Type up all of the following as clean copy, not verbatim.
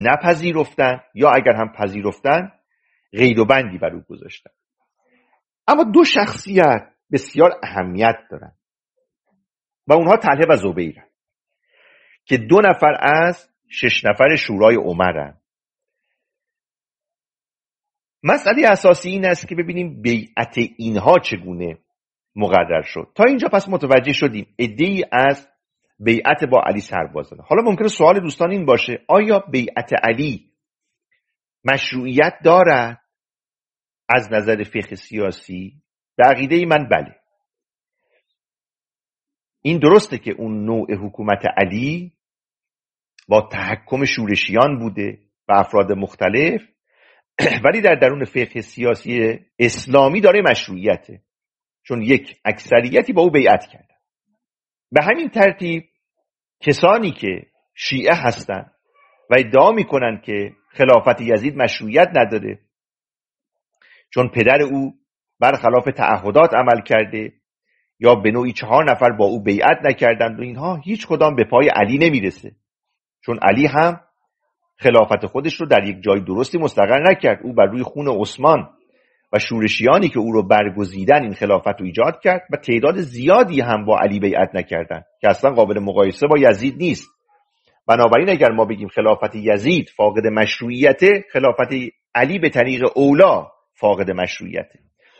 نپذیرفتن یا اگر هم پذیرفتن قید و بندی بر او گذاشتن. اما دو شخصیت بسیار اهمیت دارن و اونها طلحه و زبیر که 2 نفر از 6 نفر شورای عمرن. مسئله اساسی این است که ببینیم بیعت اینها چگونه مقرر شد. تا اینجا پس متوجه شدیم عده‌ای از بیعت با علی سرباز دادن. حالا ممکنه سوال دوستان این باشه آیا بیعت علی مشروعیت دارد از نظر فقه سیاسی؟ به عقیده من بله. این درسته که اون نوع حکومت علی با تحکم شورشیان بوده و افراد مختلف، ولی در درون فقه سیاسی اسلامی داره مشروعیته، چون یک اکثریتی با او بیعت کرده. به همین ترتیب کسانی که شیعه هستند و ادعا میکنن که خلافت یزید مشروعیت نداره چون پدر او برخلاف تعهدات عمل کرده یا به نوعی 4 نفر با او بیعت نکردند و اینها، هیچ کدام به پای علی نمیرسه، چون علی هم خلافت خودش رو در یک جای درستی مستقر نکرد. او بر روی خون عثمان و شورشیانی که او رو برگزیدن این خلافت رو ایجاد کرد و تعداد زیادی هم با علی بیعت نکردند که اصلا قابل مقایسه با یزید نیست. بنابراین اگر ما بگیم خلافت یزید فاقد مشروعیته، خلافت علی به طریق اولا فاقد مشروعیته.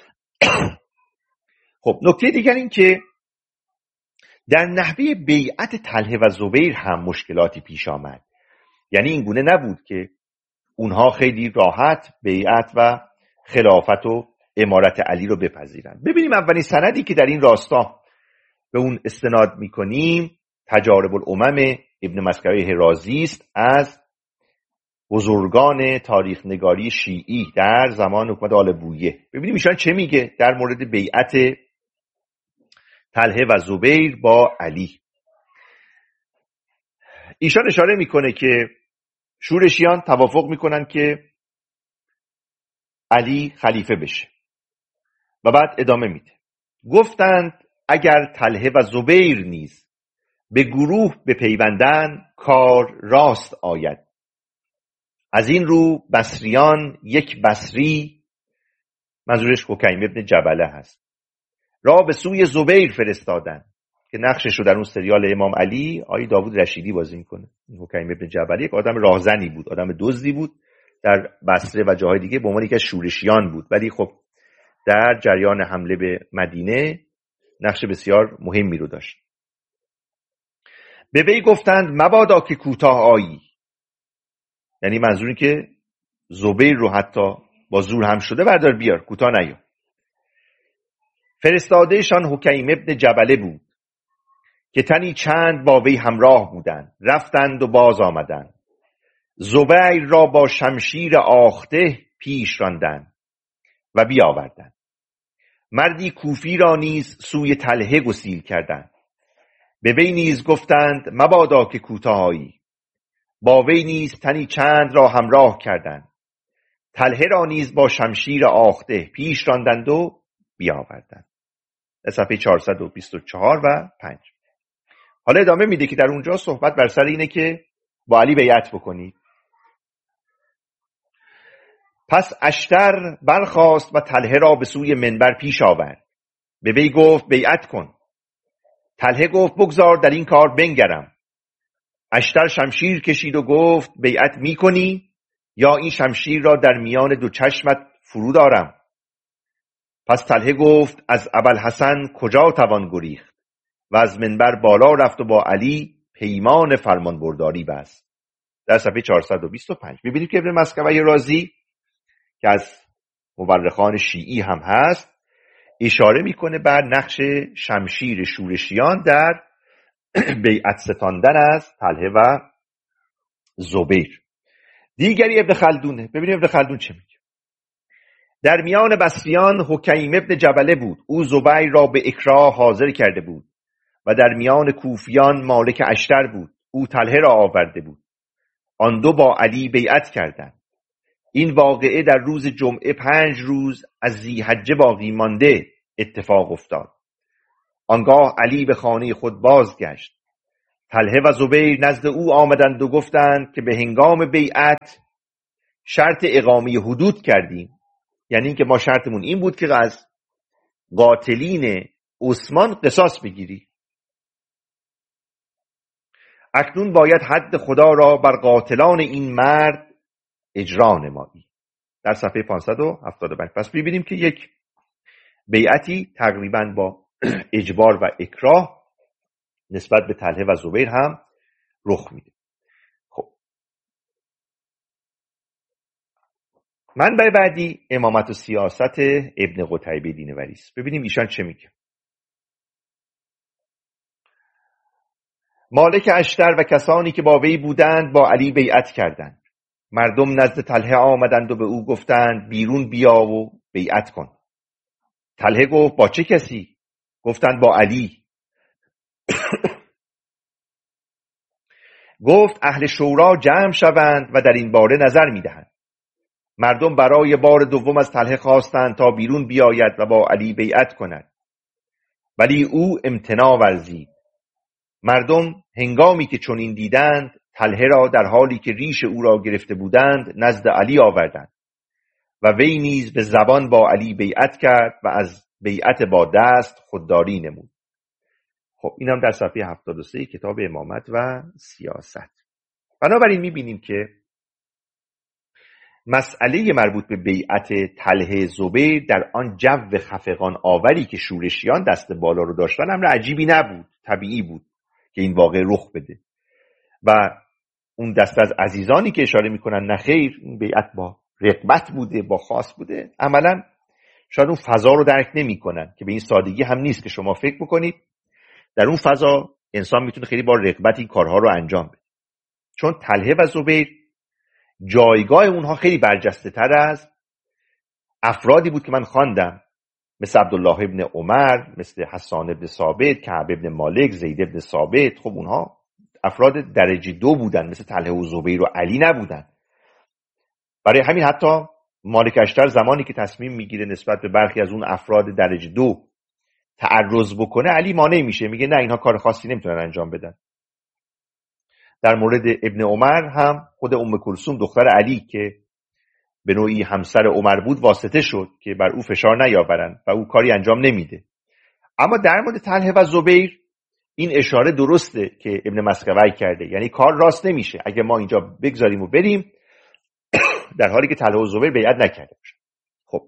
خب نکته دیگر این که در نحوه بیعت طلحه و زبیر هم مشکلاتی پیش آمد. یعنی این گونه نبود که اونها خیلی راحت بیعت و خلافت و امارت علی رو بپذیرند. ببینیم اولین سندی که در این راستا به اون استناد میکنیم تجارب الامم ابن مسکوی رازی است از بزرگان تاریخ نگاری شیعی در زمان حکومت آل بویه. ببینیم ایشان چه میگه در مورد بیعت طلحه و زبیر با علی. ایشان اشاره میکنه که شورشیان توافق میکنن که علی خلیفه بشه و بعد ادامه میده. گفتند اگر طلحه و زبیر نیز به گروه بپیوندند کار راست آید. از این رو بصریان یک بصری، منظورش حکیم ابن جبله هست، را به سوی زبیر فرستادن که نقشش رو در اون سریال امام علی آقای داوود رشیدی بازی میکنه. حکیم ابن جبله یک آدم راهزنی بود، آدم دزدی بود، در بصره و جاهای دیگه به عنوان یکی از شورشیان بود، ولی خب در جریان حمله به مدینه نقش بسیار مهمی رو داشت. به وی گفتند مبادا که کوتاه آیی، یعنی منظوری که زبیر رو حتی با زور هم شده بردار بیار، کوتاه نیا. فرستادهشان حکیم ابن جبله بود که تنی چند با وی همراه بودند، رفتند و باز آمدند. زبیر را با شمشیر آخته پیش راندند و بیاوردند. مردی کوفی را نیز سوی طلحه گسیل کردند. به وی نیز گفتند مبادا که کوتاهی. با وی نیز تنی چند را همراه کردند. طلحه را نیز با شمشیر آخته پیش راندند و بیاوردند. صفحه 424 و 5. حالا ادامه میده که در اونجا صحبت بر سر اینه که با علی بیعت بکنید. پس اشتر برخاست و طلحه را به سوی منبر پیش آورد. به وی گفت بیعت کن. طلحه گفت بگذار در این کار بنگرم. اشتر شمشیر کشید و گفت بیعت میکنی یا این شمشیر را در میان دو چشمت فرو دارم؟ پس طلحه گفت از ابوالحسن کجا توان گریخت و از منبر بالا رفت و با علی پیمان فرمانبرداری بست. در صفحه 425 می‌بینید که ابن مسکوی رازی که از مورخان شیعی هم هست اشاره میکنه بر نقش شمشیر شورشیان در بیعت ستاندن از طلحه و زبیر. دیگری ابن خلدونه. ببینید ابن خلدون چه میگه. در میان بصریان حکیم ابن جبله بود. او زبیر را به اکراه حاضر کرده بود و در میان کوفیان مالک اشتر بود. او طلحه را آورده بود. آن دو با علی بیعت کردند. این واقعه در روز جمعه 5 روز از ذی‌حجه باقی مانده اتفاق افتاد. آنگاه علی به خانه خود بازگشت. طلحه و زبیر نزد او آمدند و گفتند که به هنگام بیعت شرط اقامه حدود کردیم، یعنی اینکه ما شرطمون این بود که از قاتلین عثمان قصاص بگیری. اکنون باید حد خدا را بر قاتلان این مرد اجرا نمایی. در صفحه 575. پس ببینیم که یک بیعتی تقریبا با اجبار و اکراه نسبت به طلحه و زبیر هم رخ میده. خب منبع بعدی امامت و سیاست ابن قتیبه دینوری است. ببینیم ایشان چه میگه. مالک اشتر و کسانی که با وی بودند با علی بیعت کردند. مردم نزد طلحه آمدند و به او گفتند بیرون بیا و بیعت کن. طلحه گفت با چه کسی؟ گفتند با علی. گفت اهل شورا جمع شوند و در این باره نظر میدهند. مردم برای بار دوم از طلحه خواستند تا بیرون بیاید و با علی بیعت کند، ولی او امتناع ورزید. مردم هنگامی که چنین دیدند طلحه را در حالی که ریش او را گرفته بودند نزد علی آوردند و وی نیز به زبان با علی بیعت کرد و از بیعت با دست خودداری نمود. خب اینم در صفحه 73 کتاب امامت و سیاست. بنابراین میبینیم که مسئله مربوط به بیعت طلحه زبیر در آن جو خفقان آوری که شورشیان دست بالا رو داشتن امر عجیبی نبود، طبیعی بود که این واقع رخ بده. و اون دست از عزیزانی که اشاره میکنن نخیر این بیعت با رغبت بوده، با خواست بوده، عملا شاید اون فضا رو درک نمیکنن که به این سادگی هم نیست که شما فکر بکنید در اون فضا انسان میتونه خیلی با رغبت این کارها رو انجام بده. چون طلحه و زبیر جایگاه اونها خیلی برجسته تر از افرادی بود که من خواندم، مثل عبدالله ابن عمر، مثل حسان ابن ثابت، کعب ابن مالک، زید ابن ثابت. خب اونها افراد درجه 2 بودن، مثل طلحه و زبیر و علی نبودن. برای همین حتی مالک اشتر زمانی که تصمیم میگیره نسبت به برخی از اون افراد درجه 2 تعرض بکنه، علی مانع میشه، میگه نه اینها کار خاصی نمیتونن انجام بدن. در مورد ابن عمر هم خود ام کلثوم دختر علی که به نوعی همسر عمر بود واسطه شد که بر او فشار نیاورن و او کاری انجام نمیده. اما در مورد طلحه و زبیر این اشاره درسته که ابن مسکوی کرده، یعنی کار راست نمیشه اگه ما اینجا بگذاریم و بریم در حالی که طلحه و زبیر بیعت نکرده باشن. خب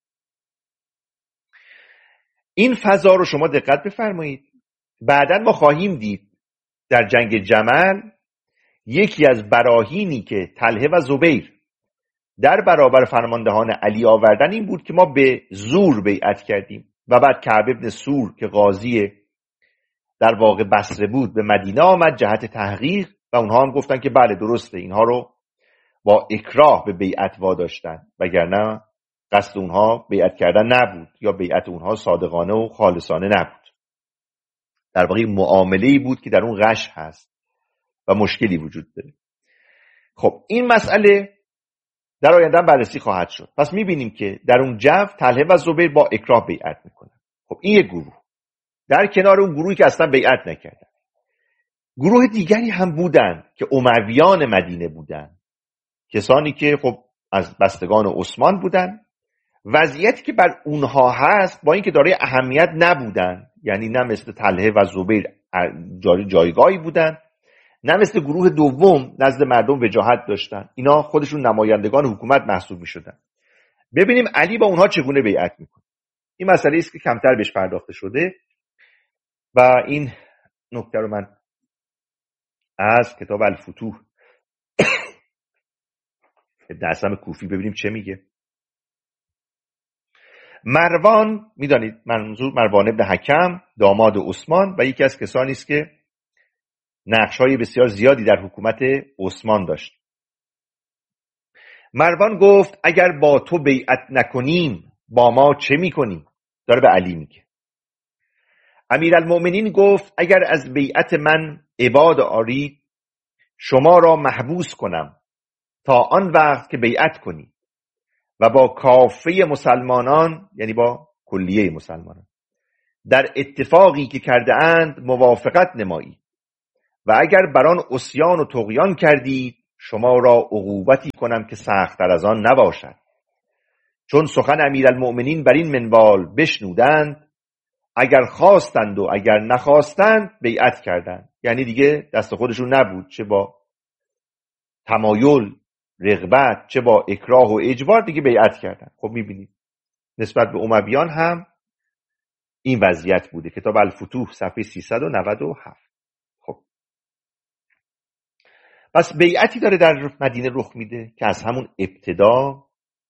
این فضا رو شما دقت بفرمایید. بعداً ما خواهیم دید در جنگ جمل یکی از براهینی که طلحه و زبیر در برابر فرماندهان علی آوردن این بود که ما به زور بیعت کردیم. و بعد کعب ابن سور که قاضی در واقع بصره بود به مدینه آمد جهت تحقیق و اونها هم گفتن که بله درسته، اینها رو با اکراه به بیعت واداشتن، وگرنه قصد اونها بیعت کردن نبود یا بیعت اونها صادقانه و خالصانه نبود. در واقع معامله‌ای بود که در اون غش هست و مشکلی وجود داره. خب این مسئله در آینده بررسی خواهد شد. پس میبینیم که در اون جو طلحه و زبیر با اکراه بیعت میکنن. خب این یک گروه، در کنار اون گروهی که اصلا بیعت نکردن. گروه دیگری هم بودن که امویان مدینه بودن، کسانی که خب از بستگان عثمان بودن. وضعیتی که بر اونها هست با اینکه دارای اهمیت نبودن، یعنی نه مثل طلحه و زبیر جایگاهی بودن، نه مثل گروه دوم نزد مردم وجاهت داشتن. اینا خودشون نمایندگان حکومت محسوب می شدن. ببینیم علی با اونها چگونه بیعت میکنه. این مسئله است که کمتر بهش پرداخته شده و این نکته رو من از کتاب الفتوح ابن اسلم کوفی ببینیم چه میگه. مروان، میدانید منظور مروان ابن حکم داماد عثمان و یکی از کسانی است که نقش‌های بسیار زیادی در حکومت عثمان داشت. مروان گفت اگر با تو بیعت نکنیم با ما چه میکنی؟ داره به علی میگه. امیرالمؤمنین گفت اگر از بیعت من عباد آرید شما را محبوس کنم تا آن وقت که بیعت کنی و با کافه مسلمانان، یعنی با کلیه مسلمانان، در اتفاقی که کرده اند موافقت نمایی و اگر بران عصیان و طغیان کردید شما را عقوبتی کنم که سخت‌تر از آن نباشد. چون سخن امیرالمؤمنین بر این منوال بشنودند، اگر خواستند و اگر نخواستند بیعت کردند. یعنی دیگه دست خودشون نبود، چه با تمایل، رغبت، چه با اکراه و اجبار دیگه بیعت کردند. خب میبینید نسبت به امویان هم این وضعیت بوده. کتاب الفتوح صفحه 397. خب پس بیعتی داره در مدینه رخ میده که از همون ابتدا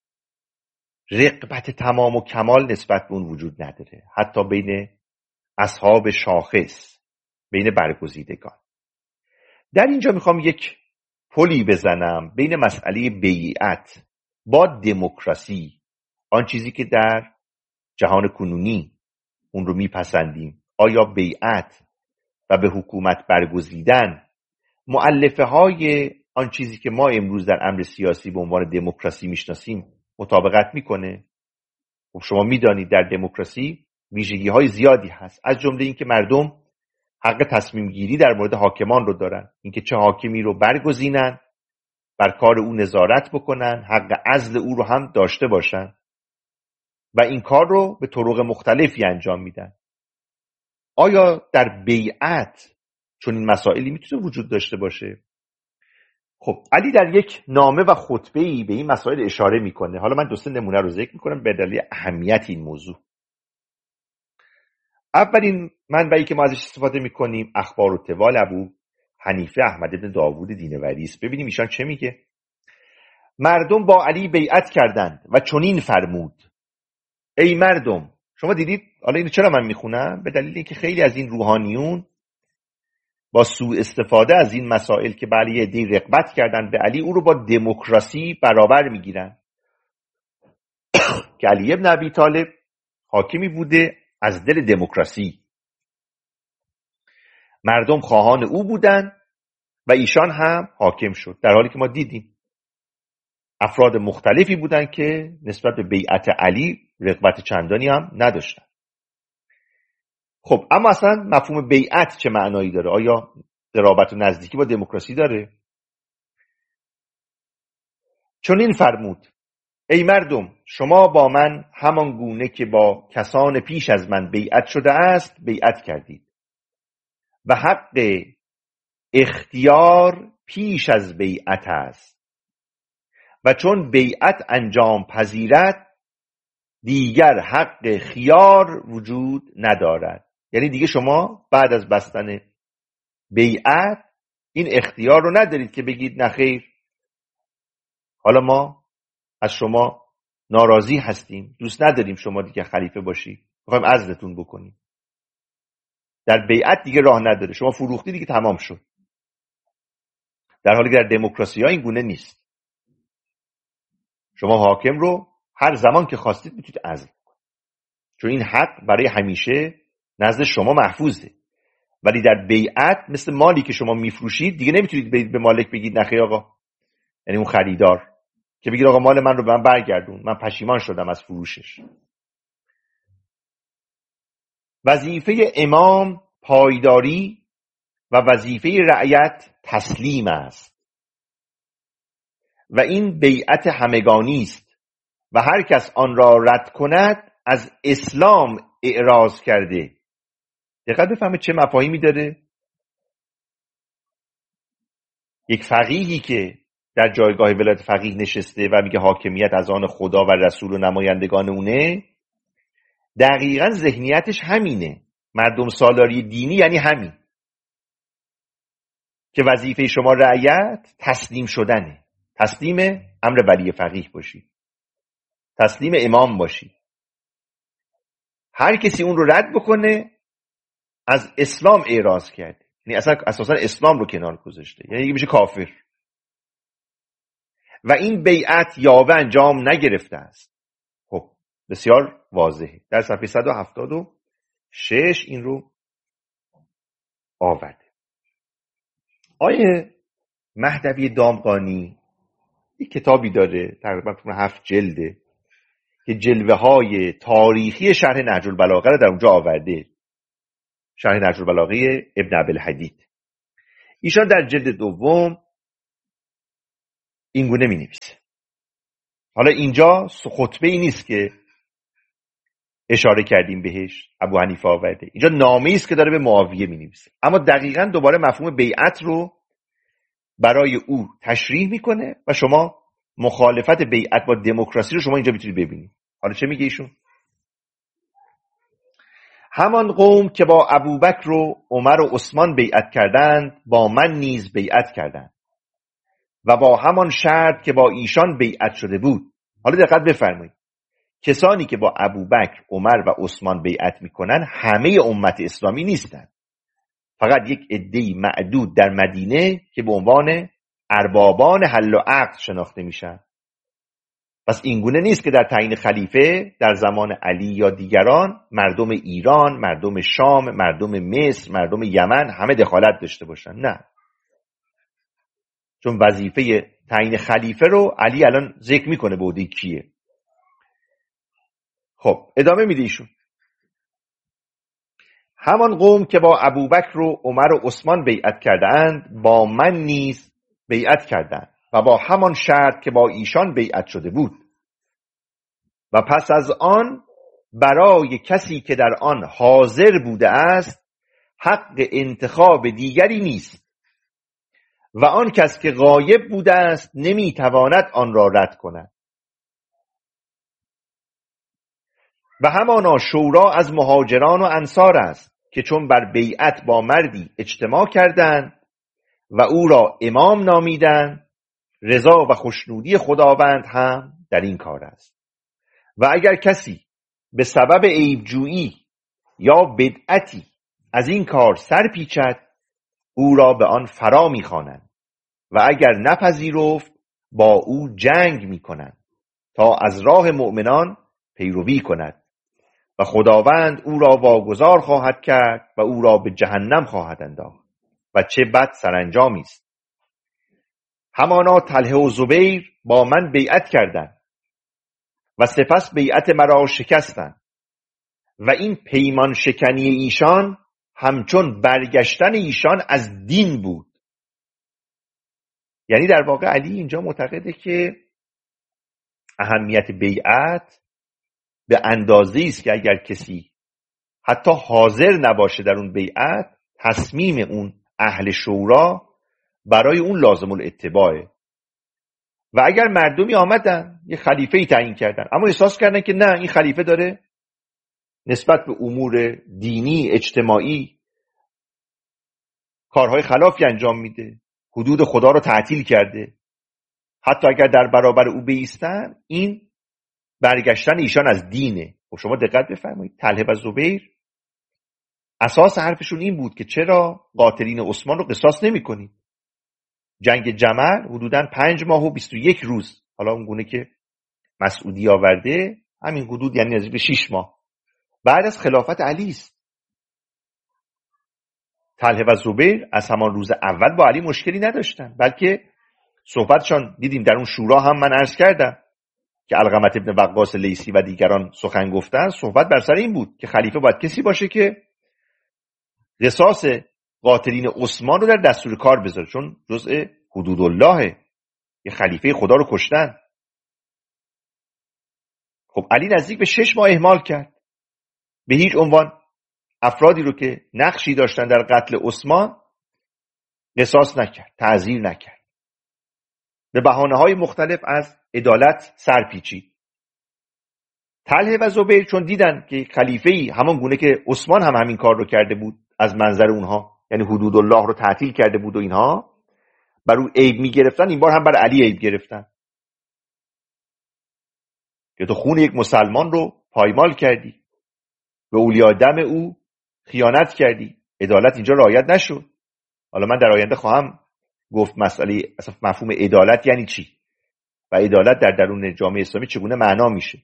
رغبت تمام و کمال نسبت به اون وجود نداره، حتی بین اصحاب شاخص، بین برگزیدگان. در اینجا میخوام یک پلی بزنم بین مسئله بیعت با دموکراسی، آن چیزی که در جهان کنونی اون رو میپسندیم. آیا بیعت و به حکومت برگزیدن مؤلفه های آن چیزی که ما امروز در امر سیاسی به عنوان دموکراسی میشناسیم مطابقت میکنه؟ خب شما میدانید در دموکراسی ویژگی های زیادی هست، از جمله این که مردم حق تصمیم گیری در مورد حاکمان رو دارن، اینکه چه حاکمی رو برگزینن، بر کار او نظارت بکنن، حق عزل او رو هم داشته باشن و این کار رو به طرق مختلفی انجام میدن. آیا در بیعت چون این مسائلی میتونه وجود داشته باشه؟ خب علی در یک نامه و خطبه‌ای به این مسائل اشاره میکنه. حالا من 2-3 نمونه رو ذکر میکنم به دلیل اهمیت این موضوع. اولین منبعی که ما ازش استفاده میکنیم اخبار و توال ابو حنیفه احمد بن داوود دینوری است. ببینیم ایشان چه میگه. مردم با علی بیعت کردند و چنین فرمود: ای مردم. شما دیدید حالا اینو چرا من میخونم؟ به دلیل اینکه خیلی از این روحانیون با سوء استفاده از این مسائل که بله یه عده‌ای رغبت کردن به علی، او رو با دموکراسی برابر میگیرن که علی ابن ابی طالب حاکمی بوده از دل دموکراسی. مردم خواهان او بودن و ایشان هم حاکم شد، در حالی که ما دیدیم افراد مختلفی بودن که نسبت به بیعت علی رغبت چندانی هم نداشتن. خب اما اصلا مفهوم بیعت چه معنایی داره؟ آیا قرابت و نزدیکی با دموکراسی داره؟ چون این فرمود: ای مردم، شما با من همان گونه که با کسان پیش از من بیعت شده است بیعت کردید و حق اختیار پیش از بیعت است و چون بیعت انجام پذیرد دیگر حق خیار وجود ندارد. یعنی دیگه شما بعد از بستن بیعت این اختیار رو ندارید که بگید نخیر، حالا ما از شما ناراضی هستیم، دوست نداریم شما دیگه خلیفه باشی، میخوایم عزلتون بکنیم. در بیعت دیگه راه نداره، شما فروختی دیگه تمام شد. در حالی که در دموکراسی ها این گونه نیست. شما حاکم رو هر زمان که خواستید میتونید عزل کنید، چون این حق برای همیشه نزد شما محفوظه. ولی در بیعت مثل مالی که شما میفروشید دیگه نمیتونید به مالک بگید نخیر آقا، یعنی اون خریدار که بگید آقا مال من رو به من برگردون، من پشیمان شدم از فروشش. وظیفه امام پایداری و وظیفه رعیت تسلیم است و این بیعت همگانی است و هر کس آن را رد کند از اسلام اعراض کرده. دقت بفهمید چه مفاهیمی داره. یک فقیهی که در جایگاه ولایت فقیه نشسته و میگه حاکمیت از آن خدا و رسول و نمایندگان اونه، دقیقاً ذهنیتش همینه. مردم سالاری دینی یعنی همین که وظیفه شما رعیت تسلیم شدنه. تسلیم امر ولی فقیه باشی، تسلیم امام باشی. هر کسی اون رو رد بکنه از اسلام اعراض کرده، یعنی اصلا اساسا اسلام رو کنار گذاشته، یعنی دیگه میشه کافر. و این بیعت یاوه انجام نگرفته است. خب بسیار واضحه، در صفحه 176 این رو آورده. آیه مهدوی دامغانی یک کتابی داره تقریبا 7 جلده که جلوه های تاریخی شرح نهج البلاغه رو در اونجا آورده. شرح نهج البلاغه ابن ابی الحدید. ایشان در جلد دوم اینگونه می نویسه. حالا اینجا خطبه ای نیست که اشاره کردیم بهش ابو حنیفه آورده، اینجا نامه‌ای است که داره به معاویه می نویسه، اما دقیقاً دوباره مفهوم بیعت رو برای او تشریح میکنه و شما مخالفت بیعت با دموکراسی رو شما اینجا میتونید ببینید. حالا چه میگه ایشون؟ همان قوم که با ابوبکر و عمر و عثمان بیعت کردند با من نیز بیعت کردند و با همان شرط که با ایشان بیعت شده بود. حالا دقت بفرمایید، کسانی که با ابوبکر، عمر و عثمان بیعت میکنن همه امت اسلامی نیستن، فقط یک عده‌ای معدود در مدینه که به عنوان اربابان حل و عقد شناخته میشن. پس اینگونه نیست که در تعیین خلیفه در زمان علی یا دیگران مردم ایران، مردم شام، مردم مصر، مردم یمن همه دخالت داشته باشن. نه، چون وظیفه تعیین خلیفه رو علی الان ذکر میکنه به عهده کیه. خب ادامه میده ایشون، همان قوم که با ابوبکر و عمر و عثمان بیعت کردند با من نیز بیعت کردند و با همان شرط که با ایشان بیعت شده بود و پس از آن برای کسی که در آن حاضر بوده است حق انتخاب دیگری نیست و آن کس که غایب بوده است نمیتواند آن را رد کند. و همانا شورا از مهاجران و انصار است که چون بر بیعت با مردی اجتماع کردند و او را امام نامیدند، رضا و خوشنودی خداوند هم در این کار است. و اگر کسی به سبب عیبجویی یا بدعتی از این کار سر پیچد او را به آن فرا می‌خوانند و اگر نپذیرفت با او جنگ می‌کنند تا از راه مؤمنان پیروی کند و خداوند او را واگذار خواهد کرد و او را به جهنم خواهد انداخت و چه بد سرانجامی است. همانا طلحه و زبیر با من بیعت کردند و سپس بیعت مرا شکستند و این پیمان شکنی ایشان همچون برگشتن ایشان از دین بود. یعنی در واقع علی اینجا معتقده که اهمیت بیعت به اندازه‌ای است که اگر کسی حتی حاضر نباشه در اون بیعت، تصمیم اون اهل شورا برای اون لازم الاتباعه. و اگر مردمی آمدن یه خلیفه‌ای تعیین کردن اما احساس کردن که نه، این خلیفه داره نسبت به امور دینی اجتماعی کارهای خلافی انجام میده، حدود خدا رو تعطیل کرده، حتی اگر در برابر او بایستن این برگشتن ایشان از دینه. و شما دقت بفرمایید، طلحه و زبیر اساس حرفشون این بود که چرا قاتلین عثمان رو قصاص نمی کنید؟ جنگ جمل حدوداً 5 ماه و 21 روز، حالا اون گونه که مسعودی آورده همین حدود، یعنی نزدیک به 6 ماه بعد از خلافت علی است. طلحه و زبیر از همان روز اول با علی مشکلی نداشتن، بلکه صحبتشان دیدیم در اون شورا هم من عرض کردم که علقمة ابن وقاص لیثی و دیگران سخن گفتن. صحبت بر سر این بود که خلیفه باید کسی باشه که قصاص قاتلین عثمان رو در دستور کار بذاره، چون جزء حدود الله، یه خلیفه خدا رو کشتن. خب علی نزدیک به 6 ماه اهمال کرد، به هیچ عنوان افرادی رو که نقشی داشتن در قتل عثمان قصاص نکرد، تعزیر نکرد، به بهانه‌های مختلف از عدالت سرپیچید. طلحه و زبیر چون دیدن که خلیفه‌ای همان گونه که عثمان هم همین کار رو کرده بود از منظر اونها، یعنی حدود الله رو تعطیل کرده بود و اینها، بر او عیب می‌گرفتن، این بار هم بر علی عیب گرفتن که تو خون یک مسلمان رو پایمال کردی، به اولیاء دم او خیانت کردی، عدالت اینجا رعایت نشد. حالا من در آینده خواهم گفت مسئله اصلا مفهوم عدالت یعنی چی و عدالت در درون جامعه اسلامی چگونه معنا میشه.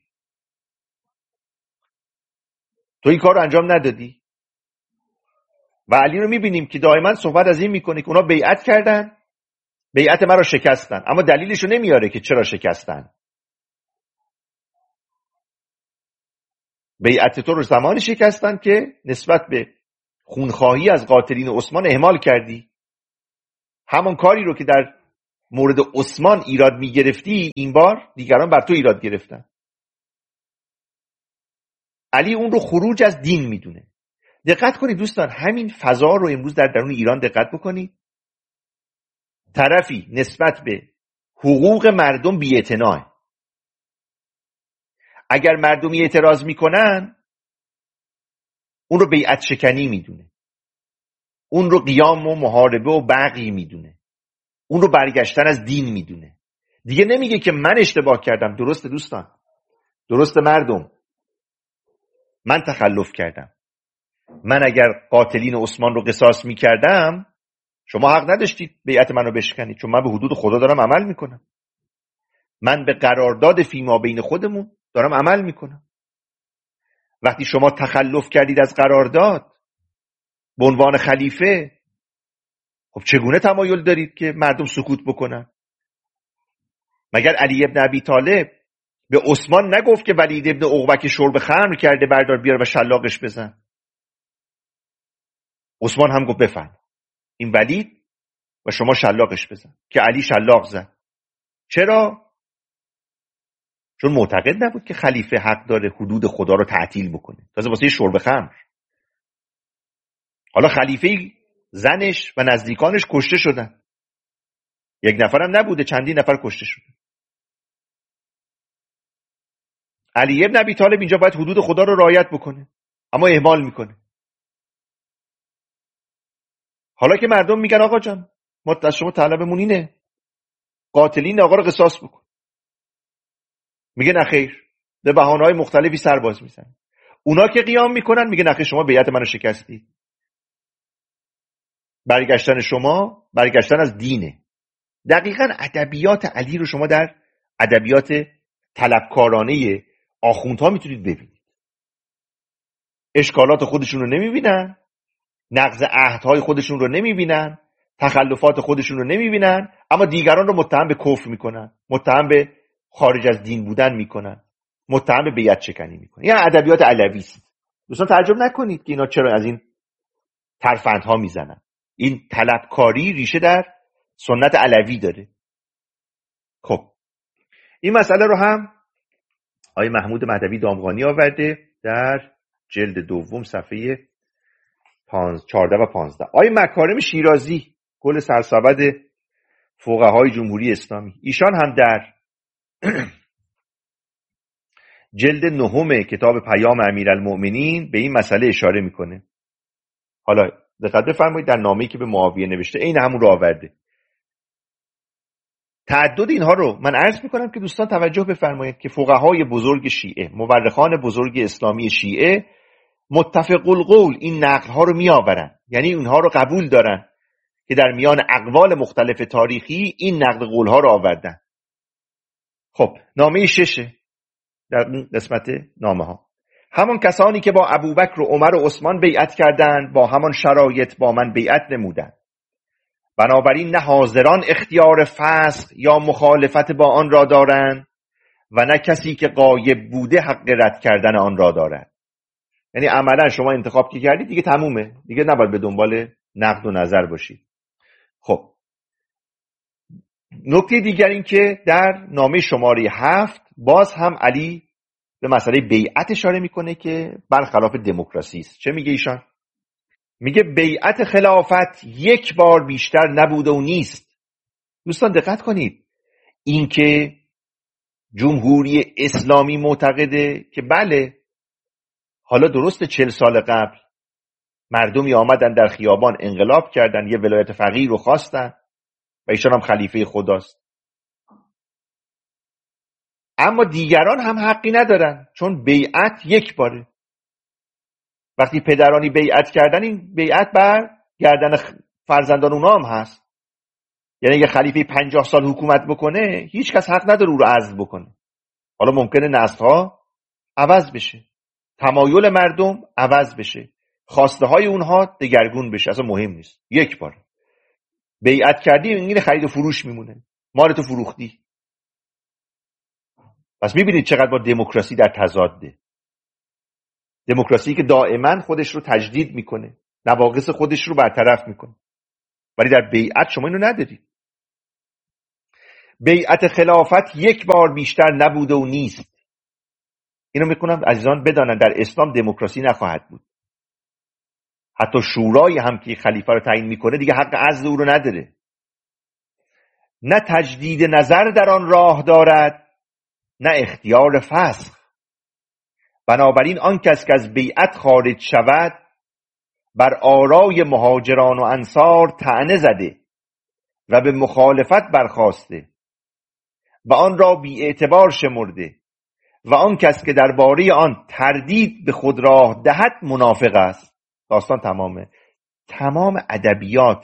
تو این کار رو انجام ندادی. و علی رو میبینیم که دائما صحبت از این میکنه که اونا بیعت کردن، بیعت من رو شکستن، اما دلیلش رو نمیاره که چرا شکستن. بیعت تو رو زمانی شکستن که نسبت به خونخواهی از قاتلین عثمان اهمال کردی. همون کاری رو که در مورد عثمان ایراد میگرفتی این بار دیگران بر تو ایراد گرفتن. علی اون رو خروج از دین میدونه. دقت کنید دوستان، همین فضا رو امروز در درون ایران دقت بکنید. طرفی نسبت به حقوق مردم بی‌اعتناء. اگر مردمی اعتراض میکنن اون رو بیعت شکنی میدونه، اون رو قیام و محاربه و بغی میدونه، اون رو برگشتن از دین میدونه. دیگه نمیگه که من اشتباه کردم. درسته دوستان، درسته مردم، من تخلف کردم. من اگر قاتلین عثمان رو قصاص میکردم شما حق نداشتید بیعت منو بشکنید، چون من به حدود خدا دارم عمل میکنم. من به قرارداد فیما بین خودمون دارم عمل میکنم. وقتی شما تخلف کردید از قرارداد به عنوان خلیفه، خب چگونه تمایل دارید که مردم سکوت بکنن؟ مگر علی ابن ابی طالب به عثمان نگفت که ولید ابن عقبه که شرب خمر کرده بردار بیار و شلاقش بزن؟ عثمان هم گفت بفهم این ولید و شما شلاقش بزن، که علی شلاق زد. چرا؟ چون معتقد نبود که خلیفه حق داره حدود خدا رو تعطیل بکنه، تازه واسه شرب خمر. حالا خلیفه زنش و نزدیکانش کشته شدن، یک نفرم نبوده، چندین نفر کشته شدن. علی ابن ابی طالب اینجا باید حدود خدا رو رعایت بکنه اما اهمال میکنه. حالا که مردم میگن آقا جان ما از شما طلبمون اینه قاتلین آقا رو قصاص بکن، میگه نخیر، به بهانه‌های مختلفی سرباز میزنن. اونا که قیام میکنن میگه نخیر شما بیعت منو شکستی. برگشتن شما برگشتن از دینه. دقیقاً ادبیات علی رو شما در ادبیات طلبکارانه آخوندها میتونید ببینید. اشکالات خودشون رو نمیبینن، نقض عهدهای خودشون رو نمیبینن، تخلفات خودشون رو نمیبینن، اما دیگران رو متهم به کفر میکنن، متهم به خارج از دین بودن میکنن، متهم به بیعت شکنی میکنن. یعنی ادبیات علوی است. دوستان تعجب نکنید که اینا چرا از این ترفندها میزنن. این طلبکاری ریشه در سنت علوی داره. خب این مسئله رو هم آقای محمود مهدوی دامغانی آورده در جلد دوم صفحه 14 و 15. آقای مکارم شیرازی کل سرسبد فقهای جمهوری اسلامی، ایشان هم در جلد نهم کتاب پیام امیرالمؤمنین به این مسئله اشاره میکنه. حالا دقت بفرمایید در نامه‌ای که به معاویه نوشته عین همون رو آورده. تعدد اینها رو من عرض میکنم که دوستان توجه بفرمایید که فقهای بزرگ شیعه، مورخان بزرگ اسلامی شیعه متفق القول این نقل‌ها رو میآورن، یعنی اونها رو قبول دارن که در میان اقوال مختلف تاریخی این نقل قول‌ها رو آوردن. خب نامه 6 در این قسمت نامه ها: همان کسانی که با ابوبکر و عمر و عثمان بیعت کردند با همان شرایط با من بیعت نمودند، بنابراین نه حاضران اختیار فسخ یا مخالفت با آن را دارند و نه کسی که غایب بوده حق رد کردن آن را دارد. یعنی عملا شما انتخاب که کردید دیگه تمومه، دیگه نباید به دنبال نقد و نظر باشید. خب نکته دیگر این که در نامه شماره 7 باز هم علی به مسئله بیعت اشاره میکنه که برخلاف دموکراسی است. چه میگه ایشان؟ میگه بیعت خلافت یک بار بیشتر نبوده و نیست. دوستان دقت کنید، این که جمهوری اسلامی معتقده که بله حالا درسته 40 سال قبل مردمی آمدن در خیابان انقلاب کردن، یه ولایت فقیه رو خواستن و ایشان هم خلیفه خداست، اما دیگران هم حقی ندارن چون بیعت یک باره. وقتی پدرانی بیعت کردن این بیعت بر گردن فرزندان اونا هم هست. یعنی اگه خلیفه 50 سال حکومت بکنه هیچ کس حق نداره او رو عزل بکنه. حالا ممکنه نسل‌ها عوض بشه، تمایل مردم عوض بشه، خواسته های اونها دگرگون بشه، اصلا مهم نیست. یک بار بیعت کردی این خرید و فروش میمونه، مالتو فروختی. پس میبینید چقدر با دموکراسی در تضاده. دموکراسی که دائما خودش رو تجدید میکنه، نواقص خودش رو برطرف میکنه. ولی در بیعت شما اینو ندارید. بیعت خلافت یک بار بیشتر نبوده و نیست. اینو میکنم عزیزان بدانن در اسلام دموکراسی نخواهد بود. حتی شورای هم که خلیفه رو تعیین میکنه دیگه حق عزل او رو نداره. نه تجدید نظر در آن راه دارد، نه اختیار فسخ. بنابراین آن کس که از بیعت خارج شود بر آرای مهاجران و انصار طعنه زده و به مخالفت برخاسته و آن را بی اعتبار شمرده و آن کس که درباره آن تردید به خود راه دهد منافق است. داستان تمامه. تمام ادبیات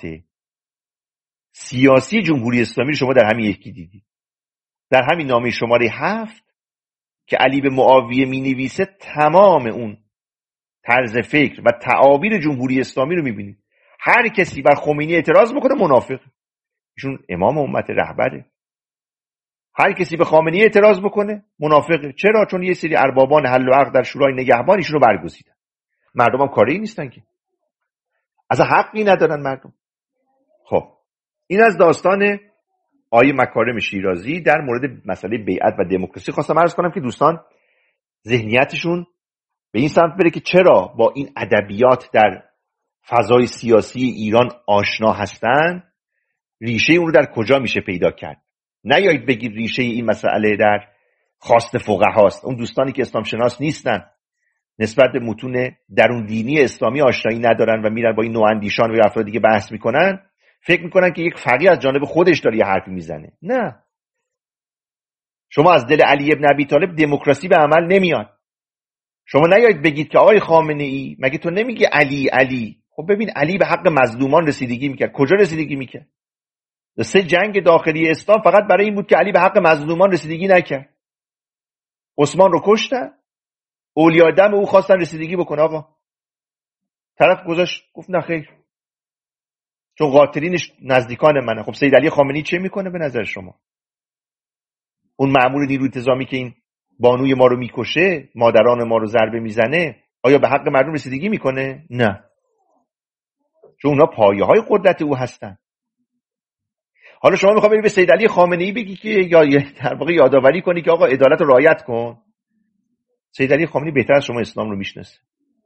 سیاسی جمهوری اسلامی رو شما در همین یکی دیدید. در همین نامه شماره 7 که علی به معاویه می نویسه تمام اون طرز فکر و تعابیر جمهوری اسلامی رو می بینید. هر کسی بر خمینی اعتراض بکنه منافق. ایشون امام امت رهبره. هر کسی به خامنه‌ای اعتراض بکنه منافقه. چرا؟ چون یه سری اربابان حل و عقد در شورای نگهبان ایشون رو برگزیدن. مردم هم کاری نیستن که. اصلا حقی ندارن مردم. خب این از داستان آیه مکارم شیرازی در مورد مسئله بیعت و دموکراسی. خواستم عرض کنم که دوستان ذهنیتشون به این سمت بره که چرا با این ادبیات در فضای سیاسی ایران آشنا هستن، ریشه اون رو در کجا میشه پیدا کرد. نیایید بگید ریشه این مسئله در خواست فقهاست. اون دوستانی که اسلام شناس نیستن، نسبت به متون درون دینی اسلامی آشنایی ندارن و میرن با این نواندیشان و افراد دیگه بحث میکنن، فکر میکنن که یک فقیه از جانب خودش داره یه حرفی میزنه. نه، شما از دل علی ابن ابی طالب دموکراسی به عمل نمیاد. شما نیایید بگید که آقای خامنه ای مگه تو نمیگی علی. خب ببین علی به حق مظلومان رسیدگی میکرد. کجا رسیدگی میکرد؟ 3 جنگ داخلی اسلام فقط برای این بود که علی به حق مظلومان رسیدگی نکرد. عثمان رو کشتن، اولیاء دم او خواستن رسیدگی بکنه. آقا طرف گذاشت گفت نه خیر، چون قاتلینش نزدیکان منه. خب سید علی خامنه‌ای چه میکنه به نظر شما؟ اون مأمور نیروی انتظامی که این بانوی ما رو میکشه، مادران ما رو ضربه میزنه، آیا به حق مردم رسیدگی میکنه؟ نه، چون اونا پایه‌های قدرت او هستن. حالا شما میخوای بری به سید علی خامنه‌ای بگی که یا در واقع یادآوری کنی که آقا عدالت رو رعایت کن. سید علی خامنه‌ای بهتر از شما اسلام رو میشناسه.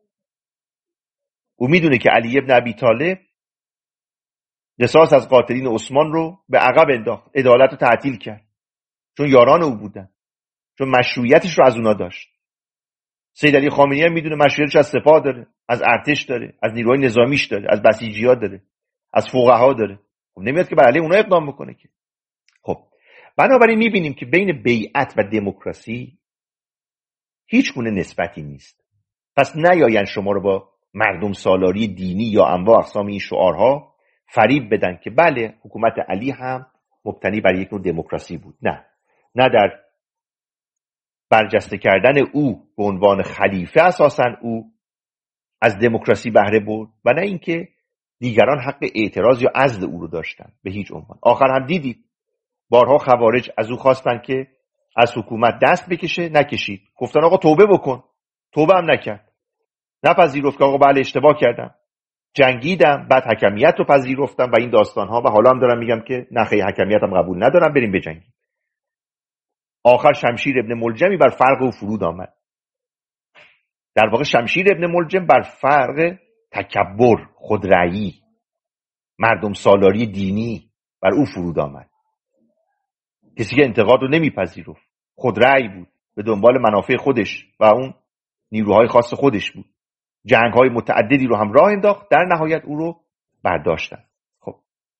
او میدونه که علی ابن ابی طالب قصاص از قاتلین عثمان رو به عقب انداخت، عدالت رو تعطیل کرد، چون یاران او بودن، چون مشروعیتش رو از اونا داشت. سید علی خامنه‌ای هم میدونه مشروعیتش از سپاه داره، از ارتش داره، از نیروهای نظامیش داره، از بسیجی‌ها داره، از فقها داره. خب نمیاد که بر علیه اونها اقدام بکنه که. خب بنابراین میبینیم که بین بیعت و دموکراسی هیچ گونه نسبتی نیست. پس نیاین شما رو با مردم سالاری دینی یا انواع اقسام این شعارها فریب بدن که بله حکومت علی هم مبتنی بر یک نوع دموکراسی بود. نه در برجسته کردن او به عنوان خلیفه اساساً او از دموکراسی بهره برد و نه اینکه دیگران حق اعتراض یا عزل او رو داشتن به هیچ عنوان. آخر هم دیدید بارها خوارج از او خواستن که از حکومت دست بکشه، نکشید. گفتن آقا توبه بکن. توبه هم نکرد. نپذیرفت که آقا بله اشتباه کردم، جنگیدم، بعد حکمیت رو پذیرفتم و این داستانها، و حالا هم دارم میگم که نه خیر حکمیت هم قبول ندارم، بریم بجنگیم. آخر شمشیر ابن ملجمی بر فرق او فرود آمد. در واقع شمشیر ابن ملجم بر فرق تکبر، خودرأیی، مردم سالاری دینی بر او فرود آمد. کسی که انتقاد رو نمیپذیرفت، خودرأی بود، به دنبال منافع خودش و اون نیروهای خاص خودش بود. جنگ‌های متعددی رو هم راه انداخت، در نهایت او رو برداشتن. خب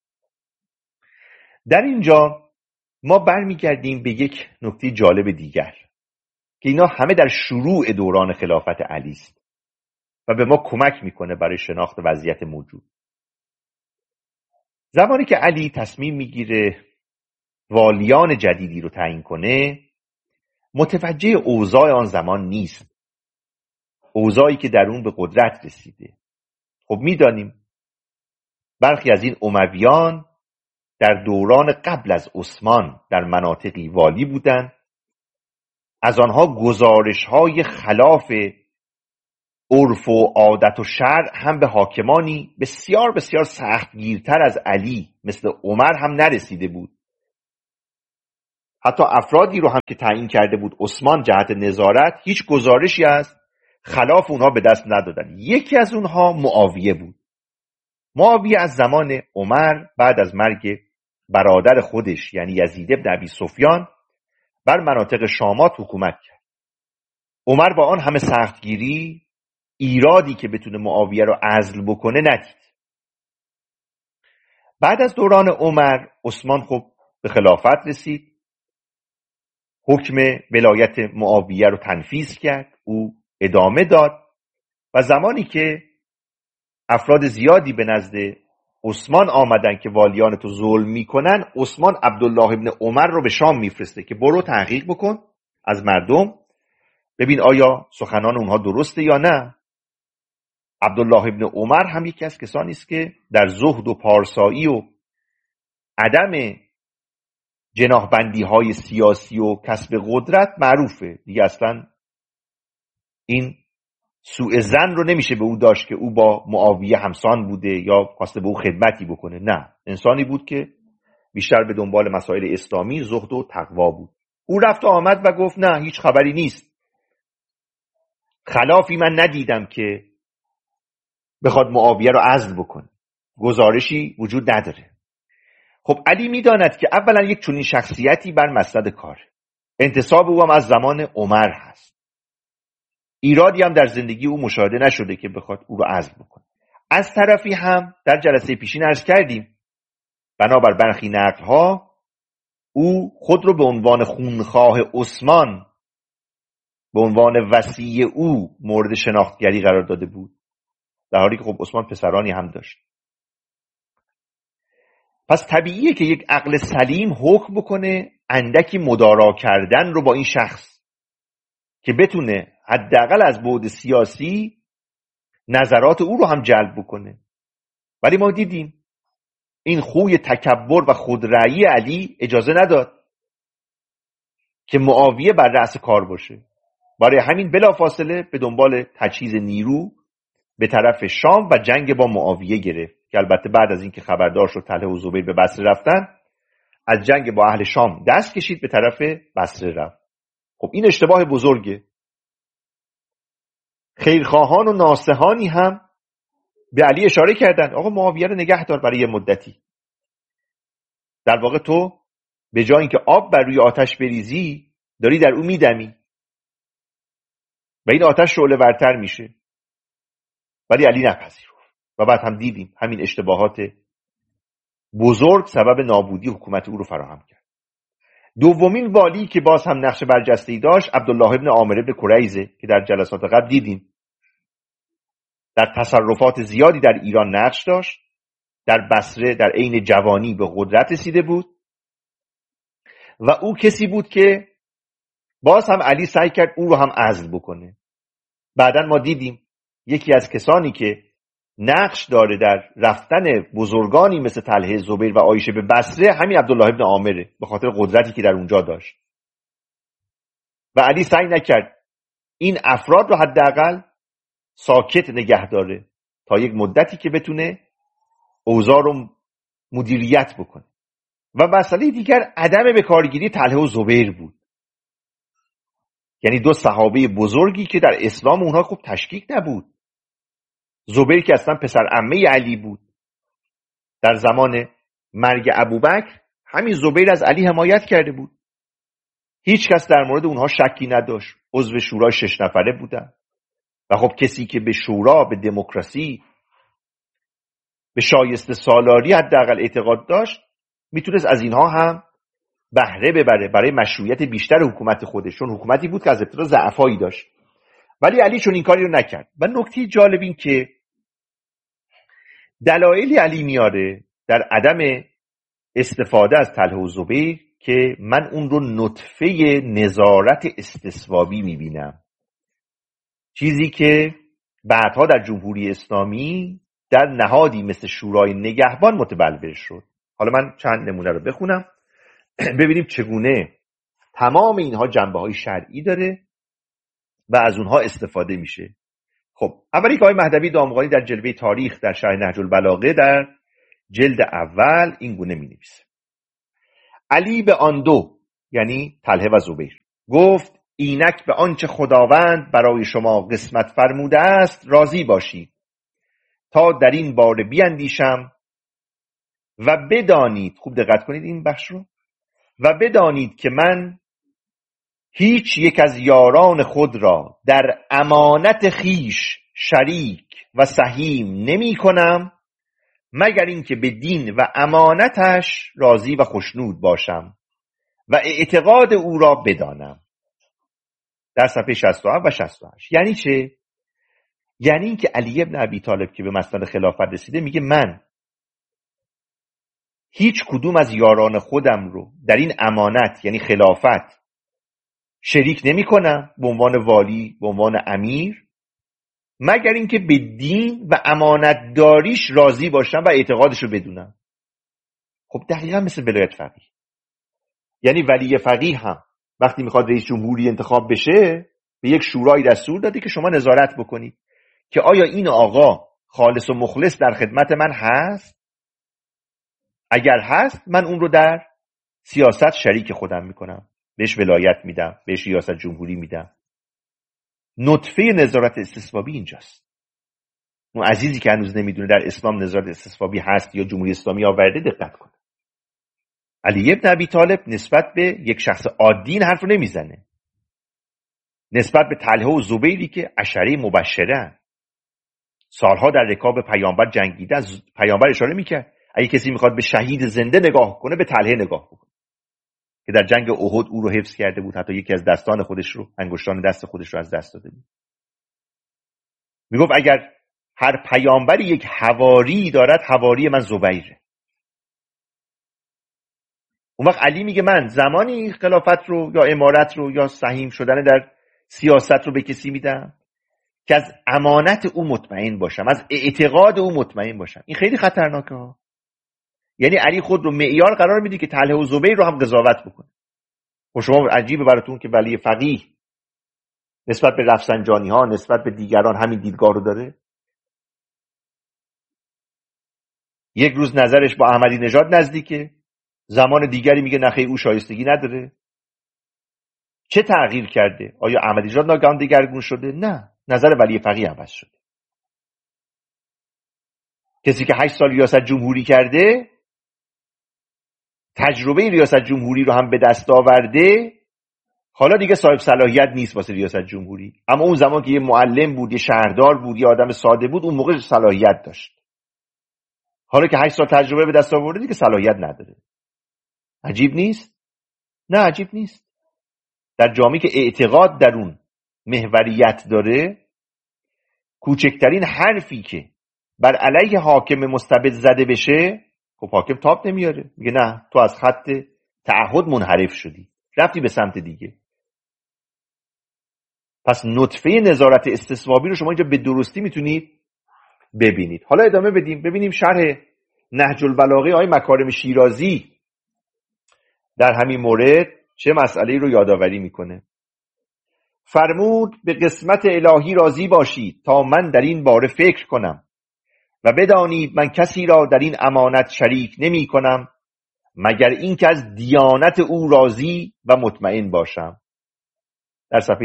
در اینجا ما برمیگردیم به یک نکته جالب دیگر که اینا همه در شروع دوران خلافت علی است و به ما کمک میکنه برای شناخت وضعیت موجود. زمانی که علی تصمیم میگیره والیان جدیدی رو تعیین کنه، متوجه اوضاع آن زمان نیست، اوضاعی که در اون به قدرت رسیده. خب میدانیم برخی از این امویان در دوران قبل از عثمان در مناطقی والی بودند، از آنها گزارش‌های خلاف عرف و عادت و شرع هم به حاکمانی بسیار بسیار سختگیرتر از علی مثل عمر هم نرسیده بود. حتی افرادی رو هم که تعیین کرده بود عثمان جهت نظارت، هیچ گزارشی از خلاف اونها به دست ندادن. یکی از اونها معاویه بود. معاویه از زمان عمر بعد از مرگ برادر خودش یعنی یزید بن ابی سفیان بر مناطق شامات حکومت کرد. عمر با آن همه سختگیری ایرادی که بتونه معاویه رو عزل بکنه ندید. بعد از دوران عمر عثمان خب به خلافت رسید، حکم ولایت معاویه رو تنفیذ کرد، او ادامه داد و زمانی که افراد زیادی به نزد عثمان آمدن که والیان تو ظلم میکنن، عثمان عبدالله ابن عمر رو به شام میفرسته که برو تحقیق بکن از مردم، ببین آیا سخنان اونها درسته یا نه. عبدالله ابن عمر هم یکی از کسانی است که در زهد و پارسایی و عدم جناحبندی های سیاسی و کسب قدرت معروفه دیگه. اصلا این سوء ظن رو نمیشه به او داشت که او با معاویه همسان بوده یا خواسته به او خدمتی بکنه. نه، انسانی بود که بیشتر به دنبال مسائل اسلامی، زهد و تقوا بود. او رفت و آمد و گفت نه هیچ خبری نیست، خلافی من ندیدم که بخواد معاویه رو عزل بکنه، گزارشی وجود نداره. خب علی میداند که اولا یک چنین شخصیتی بر مسند کار، انتصاب او هم از زمان عمر هست، ایرادی هم در زندگی او مشاهده نشده که بخواد او رو عزل بکنه. از طرفی هم در جلسه پیشین عرض کردیم بنابر برخی نقل‌ها او خود رو به عنوان خونخواه عثمان، به عنوان وصی او مورد شناختگری قرار داده بود، در حالی که خب عثمان پسرانی هم داشت. پس طبیعیه که یک عقل سلیم حکم بکنه اندکی مدارا کردن رو با این شخص که بتونه حداقل از بعد سیاسی نظرات او رو هم جلب بکنه. ولی ما دیدیم این خوی تکبر و خودرأیی علی اجازه نداد که معاویه بر رأس کار باشه. برای همین بلافاصله به دنبال تجهیز نیرو به طرف شام و جنگ با معاویه گرفت که البته بعد از اینکه خبردار شد طلحه و زبیر به بصره رفتن، از جنگ با اهل شام دست کشید، به طرف بصره رفت. خب این اشتباه بزرگه. خیرخواهان و ناصحانی هم به علی اشاره کردند آقا معاویه رو نگه دار برای یه مدتی. در واقع تو به جای اینکه آب بر روی آتش بریزی داری در اون میدمی و این آتش شعله ورتر میشه. ولی علی نپذیرفت و بعد هم دیدیم همین اشتباهات بزرگ سبب نابودی حکومت او رو فراهم کرد. دومین والی که باز هم نقش برجسته‌ای داشت عبدالله ابن عامر ابن کریزه که در جلسات قبل دیدیم در تصرفات زیادی در ایران نقش داشت. در بصره در عین جوانی به قدرت رسیده بود و او کسی بود که باز هم علی سعی کرد او رو هم عزل بکنه. بعداً ما دیدیم یکی از کسانی که نقش داره در رفتن بزرگانی مثل طلحه، زبیر و عایشه به بصره همین عبدالله ابن عامره، به خاطر قدرتی که در اونجا داشت. و علی سعی نکرد این افراد رو حداقل ساکت نگه داره تا یک مدتی که بتونه اوضاع رو مدیریت بکنه. و مسئله دیگر عدم به کارگیری طلحه و زبیر بود، یعنی دو صحابه بزرگی که در اسلام اونها خوب تشکیک نبود. زبیر که اصلا پسر عمه علی بود، در زمان مرگ ابوبکر همین زبیر از علی حمایت کرده بود، هیچ کس در مورد اونها شکی نداشت، عضو شورای 6 نفره بودن. و خب کسی که به شورا، به دموکراسی، به شایسته سالاری حداقل اعتقاد داشت میتونست از اینها هم بهره ببره برای مشروعیت بیشتر حکومت خودشون. حکومتی بود که از ابتدا ضعفایی داشت، ولی علی چون این کاری رو نکرد. و نکته جالب این که دلایلی علی میاره در عدم استفاده از طلحه و زبیر که من اون رو نطفه نظارت استثوابی میبینم، چیزی که بعدها در جمهوری اسلامی در نهادی مثل شورای نگهبان متبلور شد. حالا من چند نمونه رو بخونم ببینیم چگونه تمام اینها جنبه‌های شرعی داره و از اونها استفاده میشه. خب اولی که آقای مهدوی دامغانی در جلوه تاریخ در شرح نهج البلاغه در جلد اول این گونه می‌نویسه: علی به آن دو، یعنی طلحه و زبیر، گفت اینک به آنچه خداوند برای شما قسمت فرموده است راضی باشید تا در این باره بیندیشم و بدانید، خوب دقت کنید این بخش رو، و بدانید که من هیچ یک از یاران خود را در امانت خیش شریک و سهیم نمی کنم مگر اینکه به دین و امانتش راضی و خوشنود باشم و اعتقاد او را بدانم. در صفحه 67 و 68. یعنی چه؟ یعنی اینکه علی ابن ابی طالب که به مسند خلافت رسیده میگه من هیچ کدوم از یاران خودم رو در این امانت یعنی خلافت شریک نمی کنم به عنوان والی، به عنوان امیر، مگر اینکه به دین و امانت داریش راضی باشم و اعتقادش رو بدونم. خب دقیقا مثل ولایت فقیه. یعنی ولی فقیه هم وقتی میخواد رئیس جمهوری انتخاب بشه به یک شورای دستور داده که شما نظارت بکنید که آیا این آقا خالص و مخلص در خدمت من هست؟ اگر هست من اون رو در سیاست شریک خودم میکنم، بهش ولایت میدم، بهش ریاست جمهوری میدم. نطفه نظارت استصوابی اینجاست. اون عزیزی که هنوز نمیدونه در اسلام نظارت استصوابی هست یا جمهوری اسلامی آورده دقت کنه. علی ابن ابی طالب نسبت به یک شخص عادی این حرف رو نمیزنه. نسبت به طلحه و زبیری که عشره مبشره سالها در رکاب پیامبر جنگیدن، پیامبر اشاره میکرد اگه کسی میخواد به شهید زنده نگاه کنه به طلحه نگاه بکنه که در جنگ احد او رو حفظ کرده بود، حتی یکی از دستان خودش رو، انگشتان دست خودش رو از دست داده بود. میگفت اگر هر پیامبری یک حواری دارد حواری من زبیره. اون وقت علی میگه من زمانی خلافت رو یا امارت رو یا سهیم شدن در سیاست رو به کسی میدم که از امانت او مطمئن باشم، از اعتقاد او مطمئن باشم. این خیلی خطرناکه ها. یعنی علی خود رو معیار قرار میده که طلحه و زبیر رو هم قضاوت بکنه. و شما عجیبه براتون که ولی فقیه نسبت به رفسنجانی ها، نسبت به دیگران همین دیدگاه رو داره. یک روز نظرش با احمدی نژاد نزدیکه، زمان دیگری میگه نخیر او شایستگی نداره. چه تغییر کرده؟ آیا احمدی نژاد ناگهان دگرگون شده؟ نه، نظر ولی فقیه عوض شده. کسی که 8 سال ریاست جمهوری کرده، تجربه ریاست جمهوری رو هم به دست آورده، حالا دیگه صاحب صلاحیت نیست واسه ریاست جمهوری. اما اون زمان که یه معلم بود، یه شهردار بود، یه آدم ساده بود، اون موقع صلاحیت داشت. حالا که 8 سال تجربه به دست آورده دیگه صلاحیت نداره. عجیب نیست؟ نه عجیب نیست. در جامعه‌ای که اعتقاد در اون محوریت داره، کوچکترین حرفی که بر علیه حاکم مستبد زده بشه، خب حاکم تاب نمیاره، میگه نه تو از خط تعهد منحرف شدی، رفتی به سمت دیگه. پس نطفه نظارت استصوابی رو شما اینجا به درستی میتونید ببینید. حالا ادامه بدیم، ببینیم شرح نهج البلاغه آقای مکارم شیرازی در همین مورد چه مسئله رو یادآوری میکنه. فرمود به قسمت الهی راضی باشید تا من در این باره فکر کنم و بدانید من کسی را در این امانت شریک نمی کنم مگر اینکه از دیانت او راضی و مطمئن باشم. در صفحه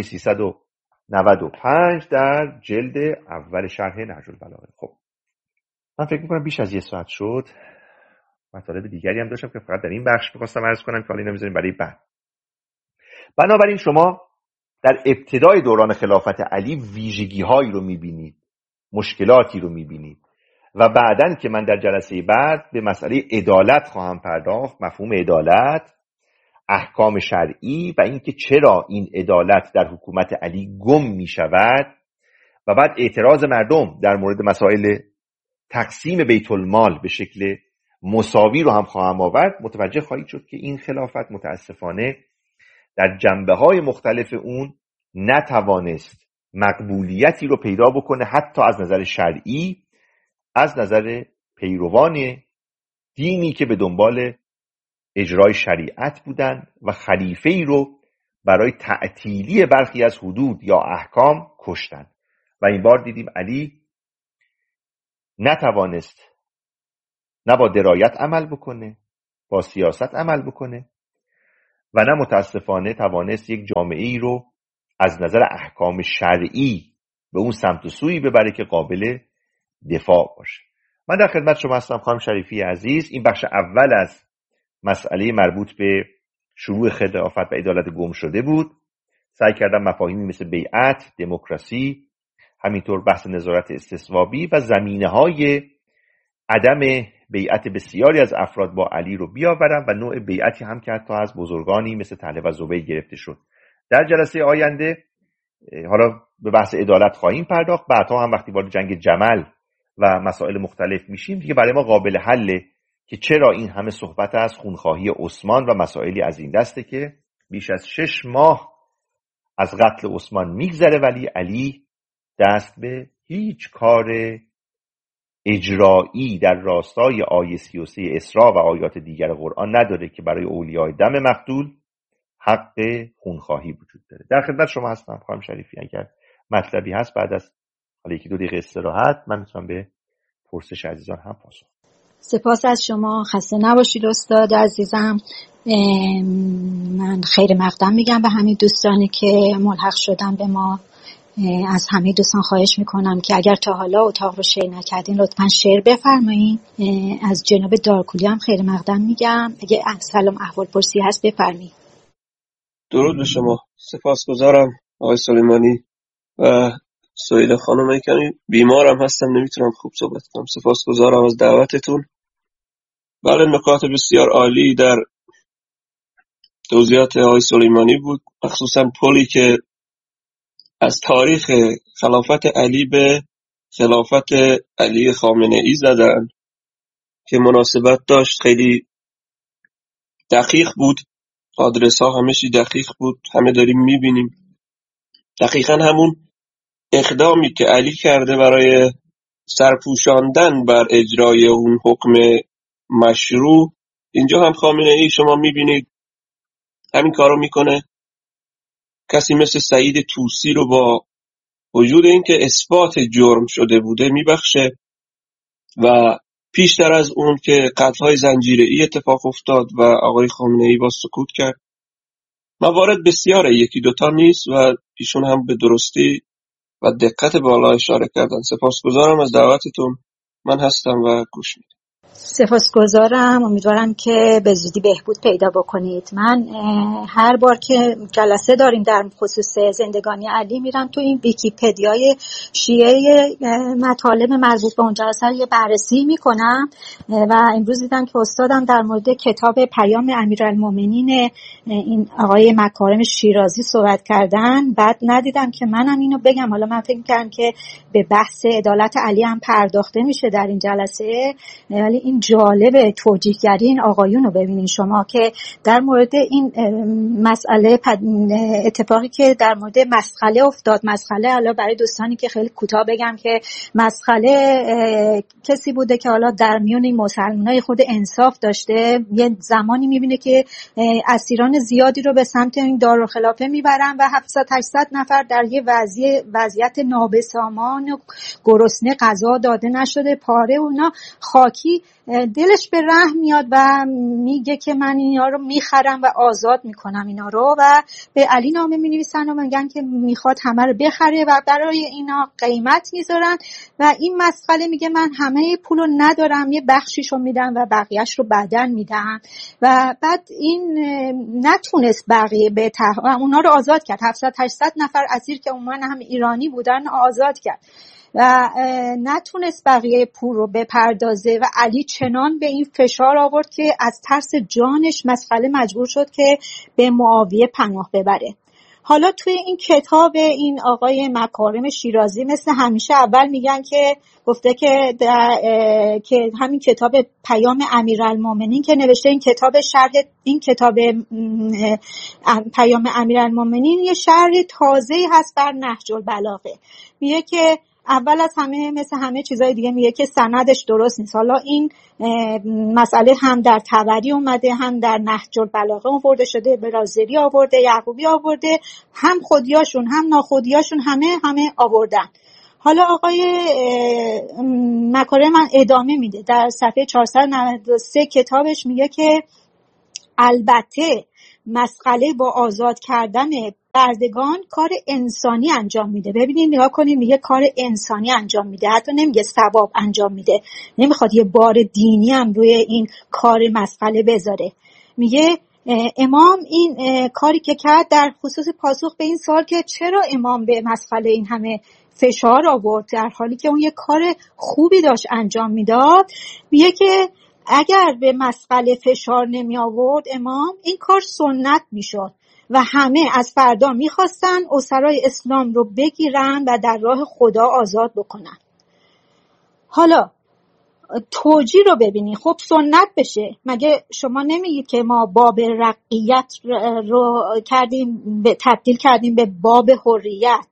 395 در جلد اول شرح نهج البلاغه. خب من فکر میکنم بیش از 1 ساعت شد. مطالب دیگری هم داشتم که فقط در این بخش می‌خواستم عرض کنم که حالا اینا می‌ذاریم برای بعد. بنابراین شما در ابتدای دوران خلافت علی ویژگی‌هایی رو می‌بینید، مشکلاتی رو می‌بینید و بعداً که من در جلسه بعد به مسئله عدالت خواهم پرداخت، مفهوم عدالت، احکام شرعی و اینکه چرا این عدالت در حکومت علی گم می‌شود و بعد اعتراض مردم در مورد مسائل تقسیم بیت المال به شکل مساوی رو هم خواهم آورد. متوجه خواهید شد که این خلافت متاسفانه در جنبه‌های مختلف اون نتوانست مقبولیتی رو پیدا بکنه، حتی از نظر شرعی، از نظر پیروان دینی که به دنبال اجرای شریعت بودند و خلیفه‌ای رو برای تعطیلی برخی از حدود یا احکام کشتند و این بار دیدیم علی نتوانست نه با درایت عمل بکنه، با سیاست عمل بکنه و نه متاسفانه توانست یک جامعه ای رو از نظر احکام شرعی به اون سمت و سوی ببره که قابل دفاع باشه. من در خدمت شما هستم خانم شریفی عزیز. این بخش اول از مسئله مربوط به شروع خلافت و عدالت گم شده بود. سعی کردم مفاهیمی مثل بیعت، دموکراسی، همینطور بحث نظارت استصوابی و زمینه‌های عدم بیعت بسیاری از افراد با علی رو بیاورم و نوع بیعتی هم که حتی از بزرگانی مثل طلحه و زبیر گرفته شد. در جلسه آینده حالا به بحث عدالت خواهیم پرداخت. بعدها هم وقتی وارد جنگ جمل و مسائل مختلف میشیم دیگه برای ما قابل حله که چرا این همه صحبت از خونخواهی عثمان و مسائلی از این دسته که بیش از 6 ماه از قتل عثمان میگذره ولی علی دست به هیچ کار اجرایی در راستای آیه 33 اسراء و آیات دیگر قرآن نداره که برای اولیای دم مقتول حق خونخواهی وجود داره. در خدمت شما هستم خانم شریفی. اگر مطلبی هست بعد از حالا 1-2 دقیقه استراحت من میتونم به پرسش عزیزان هم پاسخ. سپاس از شما، خسته نباشید استاد عزیزم. من خیر مقدم میگم به همین دوستانی که ملحق شدن به ما. از همه دوستان خواهش میکنم که اگر تا حالا اتاق رو شیر نکردین لطفا شیر بفرمایید. از جناب دارکولی هم خیر مقدم میگم. اگه سلام احوال پرسی هست بفرمایید. درود به شما. سپاسگزارم آقای سلیمانی و سویده خانم. کمی بیمارم هستم نمیتونم خوب صحبت کنم. سپاسگزارم از دعوتتون. بله، نکات بسیار عالی در توضیحات آقای سلیمانی بود، مخصوصا پلی که از تاریخ خلافت علی به خلافت علی خامنه ای زدن که مناسبت داشت. خیلی دقیق بود، آدرس ها همشی دقیق بود، همه داریم میبینیم. دقیقا همون اقدامی که علی کرده برای سرپوشاندن بر اجرای اون حکم مشروع، اینجا هم خامنه ای شما میبینید همین کارو میکنه. کسی مثل سعید طوسی رو با وجود اینکه اثبات جرم شده بوده میبخشه و پیشتر از اون که قتل‌های زنجیره‌ای اتفاق افتاد و آقای خامنه‌ای با سکوت کرد. موارد بسیاره، 1-2 نیست و ایشون هم به درستی و دقت بالا اشاره کردن. سپاسگزارم از دعوتتون. من هستم و گوش میدم. سپاسگزارم. امیدوارم که به زودی بهبود پیدا بکنید. من هر بار که جلسه داریم در خصوص زندگانی علی میرم تو این ویکی‌پدیای شیعه مطالب مربوط به اون جلسه یه بررسی میکنم و امروز دیدم که استادم در مورد کتاب پیام امیرالمومنین این آقای مکارم شیرازی صحبت کردن. بعد ندیدم که منم اینو بگم. حالا من فکر می‌کردم که به بحث عدالت علی هم پرداخته میشه در این جلسه، ولی این جالب توجیهگری این آقایون رو ببینین شما که در مورد این مسئله اتفاقی که در مورد مسخله افتاد. مسخله حالا برای دوستانی که خیلی کوتاه بگم که مسخله کسی بوده که حالا در میون این مسلمانای خود انصاف داشته، یه زمانی میبینه که اسیران زیادی رو به سمت این دارالخلافه میبرن و 700-800 نفر در یه وضعیت نابسامان و گرسنه غذا داده نشده پاره اونا خاکی، دلش به رحم میاد و میگه که من اینا رو میخرم و آزاد میکنم اینا رو و به علی نامه مینویسن و میگن که میخواد همه رو بخره و برای اینا قیمت میذارن و این مسئله میگه من همه پولو ندارم، یه بخشیشو میدم و بقیهش رو بعدن میدم. و بعد این نتونست بقیه به اونا رو آزاد کرد. 700-800 نفر اسیر که عموما هم ایرانی بودن آزاد کرد و نتونست بقیه پول رو بپردازه و علی چنان به این فشار آورد که از ترس جانش مسخله مجبور شد که به معاویه پناه ببره. حالا توی این کتاب این آقای مکارم شیرازی مثل همیشه اول میگن که گفته که که همین کتاب پیام امیرالمومنین که نوشته، این کتاب شرح این کتاب پیام امیرالمومنین یه شرح تازه‌ای هست بر نهج البلاغه. میگه که اول از همه مثل همه چیزای دیگه میگه که سندش درست نیست. حالا این مسئله هم در طبری اومده، هم در نهج البلاغه آورده شده، برازیلی آورده، یعقوبی آورده، هم خودیاشون هم ناخودیاشون همه آوردن. حالا آقای مکارم من ادامه میده در صفحه 493 کتابش، میگه که البته مسئله با آزاد کردن بردگان کار انسانی انجام میده. ببینید نگاه کنید، میگه کار انسانی انجام میده، حتی نمیگه ثواب انجام میده، نمیخواد یه بار دینی هم روی این کار مسئله بذاره. میگه امام این کاری که کرد در خصوص پاسخ به این سوال که چرا امام به مسئله این همه فشار آورد در حالی که اون یه کار خوبی داشت انجام میداد، میگه که اگر به مسئله فشار نمی آورد امام، این کار سنت میشد و همه از فردا میخواستن اسرای اسلام رو بگیرن و در راه خدا آزاد بکنن. حالا توجیه رو ببینید، خب سنت بشه، مگه شما نمیگید که ما باب رقیت رو تبدیل کردیم به باب حریت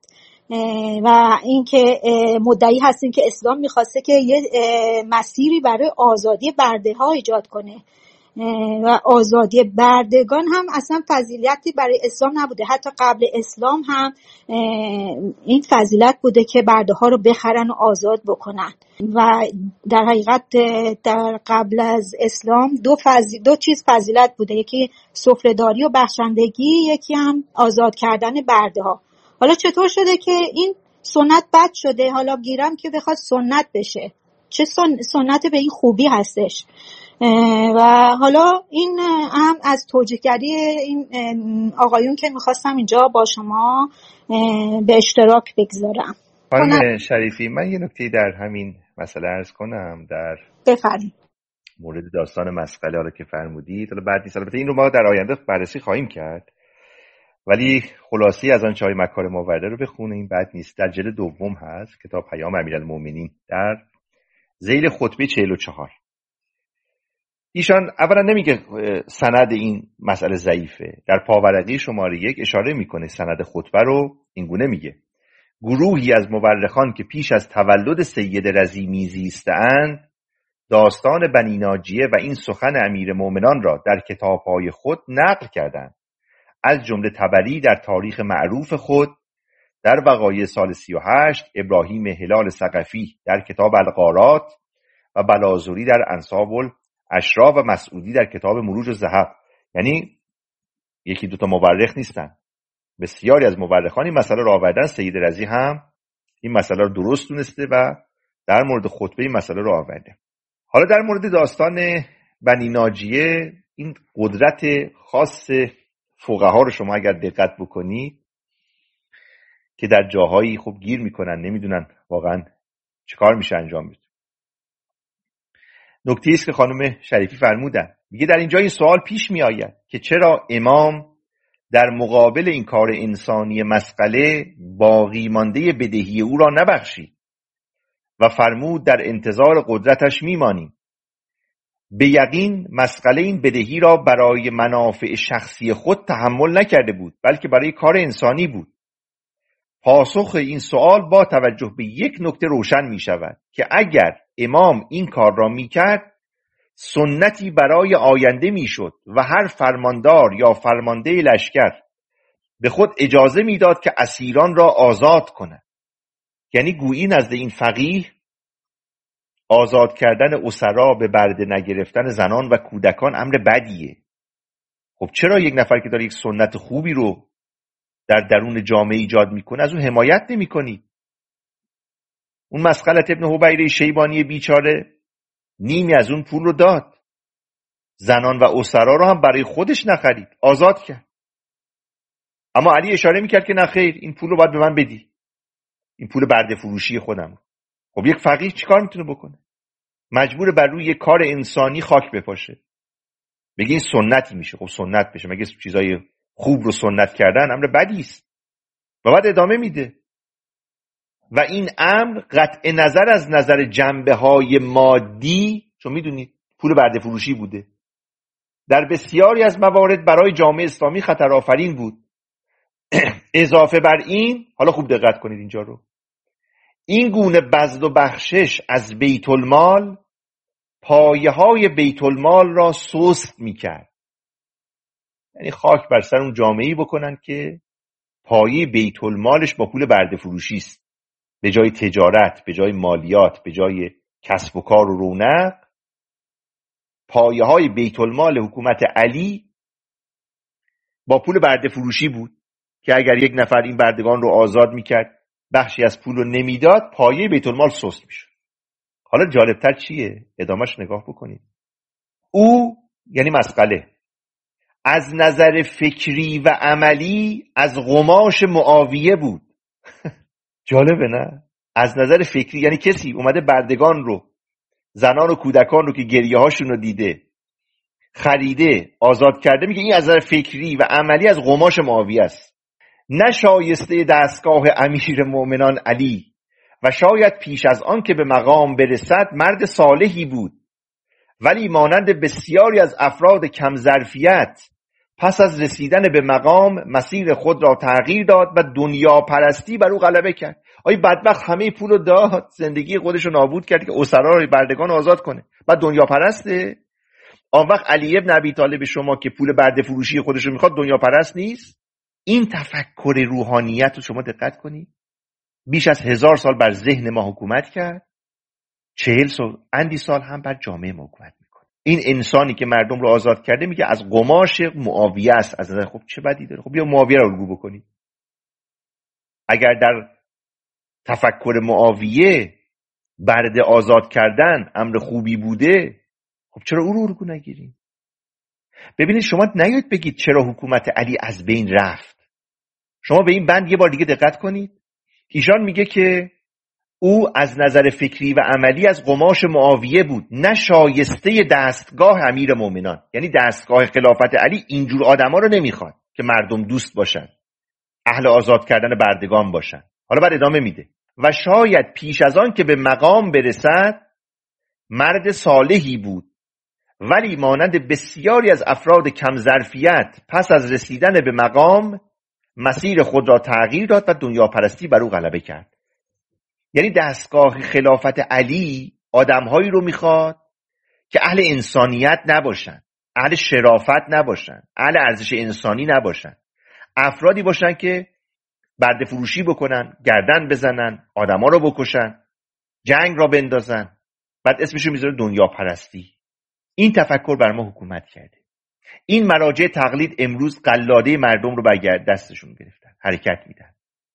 و اینکه مدعی هستیم که اسلام میخواسته که یه مسیری برای آزادی برده ها ایجاد کنه و آزادی بردگان هم اصلا فضیلتی برای اسلام نبوده، حتی قبل اسلام هم این فضیلت بوده که برده ها رو بخرن و آزاد بکنن و در حقیقت در قبل از اسلام دو چیز فضیلت بوده، یکی سفره‌داری و بخشندگی، یکی هم آزاد کردن برده ها. حالا چطور شده که این سنت بد شده؟ حالا گیرم که بخواد سنت بشه، چه سنت به این خوبی هستش. و حالا این هم از توجیهگری این آقایون که میخواستم اینجا با شما به اشتراک بگذارم. خانم شریفی، من یه نکته در همین مسئله عرض کنم. در بفرمایید. مورد داستان مسئله رو که فرمودید، حالا بعد نیست، البته این رو ما در آینده بررسی خواهیم کرد، ولی خلاصی از آن چای مکارم آورده رو بخونیم، بعد نیست. در جلد دوم هست کتاب پیام امیرالمومنین، در ذیل خطبه 44 ایشان اولا نمیگه سند این مسئله ضعیفه، در پاورقی شماره 1 اشاره میکنه سند خطبه رو، اینگونه میگه گروهی از مورخان که پیش از تولد سید رضی میزیستند داستان بنی ناجیه و این سخن امیر مومنان را در کتابهای خود نقل کردند، از جمله طبری در تاریخ معروف خود، در وقایع سال 38، ابراهیم هلال ثقفی در کتاب الغارات و بلازوری در انساب الاشراف و مسعودی در کتاب مروج الذهب. یعنی یکی دوتا مورخ نیستن، بسیاری از مورخان این مسئله را آوردن. سید رضی هم این مسئله رو درست دونسته و در مورد خطبه این مسئله رو آورده. حالا در مورد داستان بنی ناجیه، این قدرت خاص فقها رو شما اگر دقت بکنید که در جاهایی خب گیر میکنن، نمیدونن واقعا چیکار میشه انجام بده. نکته است که خانم شریفی فرمودن، میگه در اینجا این سوال پیش میآید که چرا امام در مقابل این کار انسانی مسئله باقی مانده بدهی او را نبخشید و فرمود در انتظار قدرتش میمانیم. به یقین مسئله این بدهی را برای منافع شخصی خود تحمل نکرده بود، بلکه برای کار انسانی بود. پاسخ این سوال با توجه به یک نکته روشن می شود که اگر امام این کار را می کرد سنتی برای آینده می شد و هر فرماندار یا فرمانده لشکر به خود اجازه می داد که اسیران را آزاد کند. یعنی گویی نزد این فقیه آزاد کردن اسرا به برده نگرفتن زنان و کودکان امر بدیه. خب چرا یک نفر که داره یک سنت خوبی رو در درون جامعه ایجاد میکنه از اون حمایت نمی کنی؟ اون مسخلت ابن حبیره شیبانی بیچاره نیمی از اون پول رو داد، زنان و اسرا رو هم برای خودش نخرید، آزاد کرد. اما علی اشاره میکرد که نه خیر، این پول رو باید به من بدی، این پول برده فروشی خودم. خب یک فقیه چیکار میتونه بکنه؟ مجبور بر روی یک کار انسانی خاک بپاشه، بگه این سنتی میشه. خب سنت بشه، مگه چیزای خوب رو سنت کردن امر بدی است؟ و بعد ادامه میده و این امر قطع نظر از نظر جنبه های مادی، چون میدونید پول برده فروشی بوده، در بسیاری از موارد برای جامعه اسلامی خطرآفرین بود. اضافه بر این، حالا خوب دقت کنید اینجا رو، این گونه بذل و بخشش از بیت المال پایه های بیت المال را سست میکرد. یعنی خاک بر سر اون جامعه‌ای بکنن که پایه بیت المالش با پول برده فروشی است. به جای تجارت، به جای مالیات، به جای کسب و کار و رونق، پایه های بیت المال حکومت علی با پول برده فروشی بود که اگر یک نفر این بردگان رو آزاد میکرد، بخشی از پول رو نمیداد، پایه بیت المال سست میشد. حالا جالبتر چیه؟ ادامهش نگاه بکنید. او یعنی مسقله از نظر فکری و عملی از قماش معاویه بود. جالبه نه؟ از نظر فکری یعنی کسی اومده بردگان رو، زنان و کودکان رو که گریه هاشون رو دیده خریده آزاد کرده، میگه این از نظر فکری و عملی از قماش معاویه است. نه شایسته دستگاه امیر مؤمنان علی و شاید پیش از آن که به مقام برسد مرد صالحی بود، ولی مانند بسیاری از افراد کم ظرفیت پس از رسیدن به مقام مسیر خود را تغییر داد و دنیا پرستی بر او غلبه کرد. آی بدبخت همه پول رو داد، زندگی خودش رو نابود کرد که اسرا رو بردگان آزاد کنه، بعد دنیا پرسته. آن وقت علی ابن ابی طالب شما که پول برده فروشی خودش رو میخواد دنیا پرست نیست؟ این تفکر روحانیت رو شما دقت کنید، بیش از 1000 سال بر ذهن ما حکومت کرد، 40 سال اندی سال هم بر جامعه ما حکومت میکنه. این انسانی که مردم رو آزاد کرده میگه از قماش معاویه است. از نظر خب چه بدی داره؟ خب بیا معاویه رو الگو بکنید. اگر در تفکر معاویه برده آزاد کردن امر خوبی بوده، خب چرا او رو الگو نگیریم؟ ببینید شما نیایید بگید چرا حکومت علی از بین رفت. شما به این بند یه بار دیگه دقت کنید. ایشان میگه که او از نظر فکری و عملی از قماش معاویه بود، نه شایسته دستگاه امیر مومنان. یعنی دستگاه خلافت علی اینجور آدما رو نمیخواد که مردم دوست باشن، اهل آزاد کردن بردگان باشن. حالا بعد ادامه میده و شاید پیش از آن که به مقام برسد مرد صالحی بود، ولی مانند بسیاری از افراد کم ظرفیت پس از رسیدن به مقام مسیر خود را تغییر داد و دنیا پرستی بر او غلبه کرد. یعنی دستگاه خلافت علی آدمهایی رو میخواد که اهل انسانیت نباشن، اهل شرافت نباشن، اهل ارزش انسانی نباشن، افرادی باشن که برده فروشی بکنن، گردن بزنن، آدما رو بکشن، جنگ را بندازن، بعد اسمشو میذاره دنیا پرستی. این تفکر بر ما حکومت کرده. این مراجع تقلید امروز قلاده مردم رو برگرد دستشون گرفتن، حرکت میدن.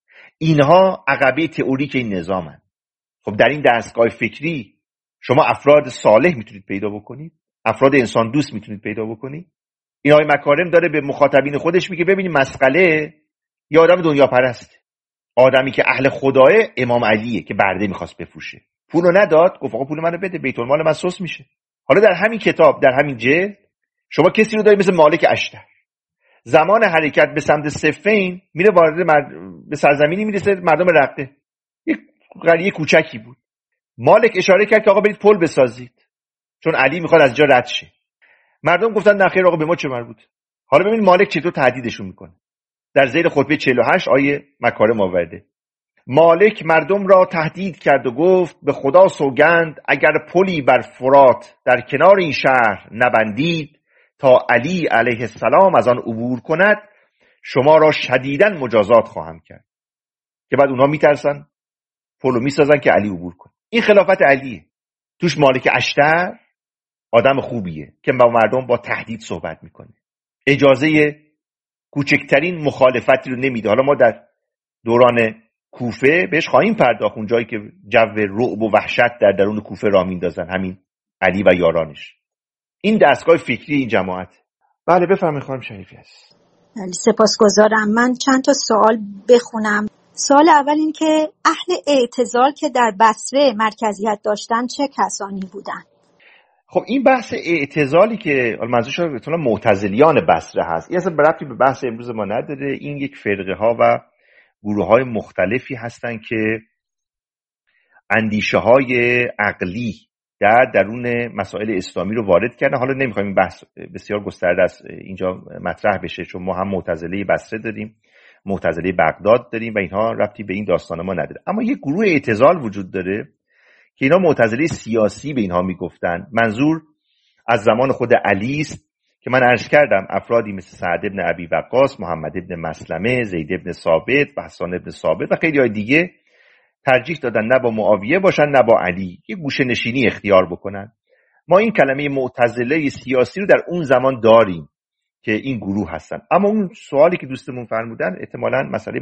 اینها عقبه تئوریک این نظامن. خب در این دستگاه فکری شما افراد صالح میتونید پیدا بکنید، افراد انسان دوست میتونید پیدا بکنید. این آقای مکارم داره به مخاطبین خودش میگه ببینید مسئله یه آدم دنیا پرست، آدمی که اهل خداه امام علیه که برده میخواست بفروشه، پولو نداد، گفت آقا پول منو بده، بیت المال من سوس میشه. حالا در همین کتاب، در همین جلد شما کسی رو دارید مثل مالک اشتر، زمان حرکت به سمت صفین میره وارد به سرزمینی میرسه مردم رقه، یک قریه کوچکی بود. مالک اشاره کرد که آقا برید پل بسازید چون علی میخواد از جا رد شه. مردم گفتن نه خیر آقا به ما چه مربوط. حالا ببین مالک چطور تهدیدشون میکنه. در زیر خطبه 48 آیه مکارم آورده. مالک مردم را تهدید کرد و گفت به خدا سوگند اگر پلی بر فرات در کنار این شهر نبندید تا علی علیه السلام از آن عبور کند شما را شدیداً مجازات خواهم کرد. که بعد اونها میترسن پلو میسازن که علی عبور کنه. این خلافت علیه. توش مالک اشتر آدم خوبیه که با مردم با تهدید صحبت میکنه، اجازه کوچکترین مخالفتی رو نمیده. حالا ما در دوران کوفه بهش خواهیم پرداخت، اون جایی که جو رعب و وحشت در درون کوفه را میندازن همین علی و یارانش. این دستگاه فکری این جماعت. بله بفرمایید خانم شریفی هست. سپاسگزارم. من چند تا سوال بخونم. سوال اول این که اهل اعتزال که در بصره مرکزیت داشتن چه کسانی بودن؟ خب این بحث اعتزالی که منظورش به معتزلیان بصره هست، این اصلا ربطی به بحث امروز ما نداره. این یک فرقه ها و گروه های مختلفی هستن که اندیشه های عقلی در درون مسائل اسلامی رو وارد کردن. حالا نمیخوایم این بحث بسیار گسترده است اینجا مطرح بشه، چون ما هم معتزله بصره داریم، معتزله بغداد داریم و اینها ربطی به این داستان ما نداره. اما یک گروه اعتزال وجود داره که اینا معتزله سیاسی به اینها میگفتن. منظور از زمان خود علی است که من عرض کردم افرادی مثل سعد ابن ابی وقاص، محمد ابن مسلمه، زید ابن ثابت و حسان ابن ثابت و خیلی های دیگه ترجیح دادن نه با معاویه باشن نه با علی، یه گوشه نشینی اختیار بکنن. ما این کلمه معتزله سیاسی رو در اون زمان داریم که این گروه هستن. اما اون سوالی که دوستمون فرمودن احتمالاً مسئله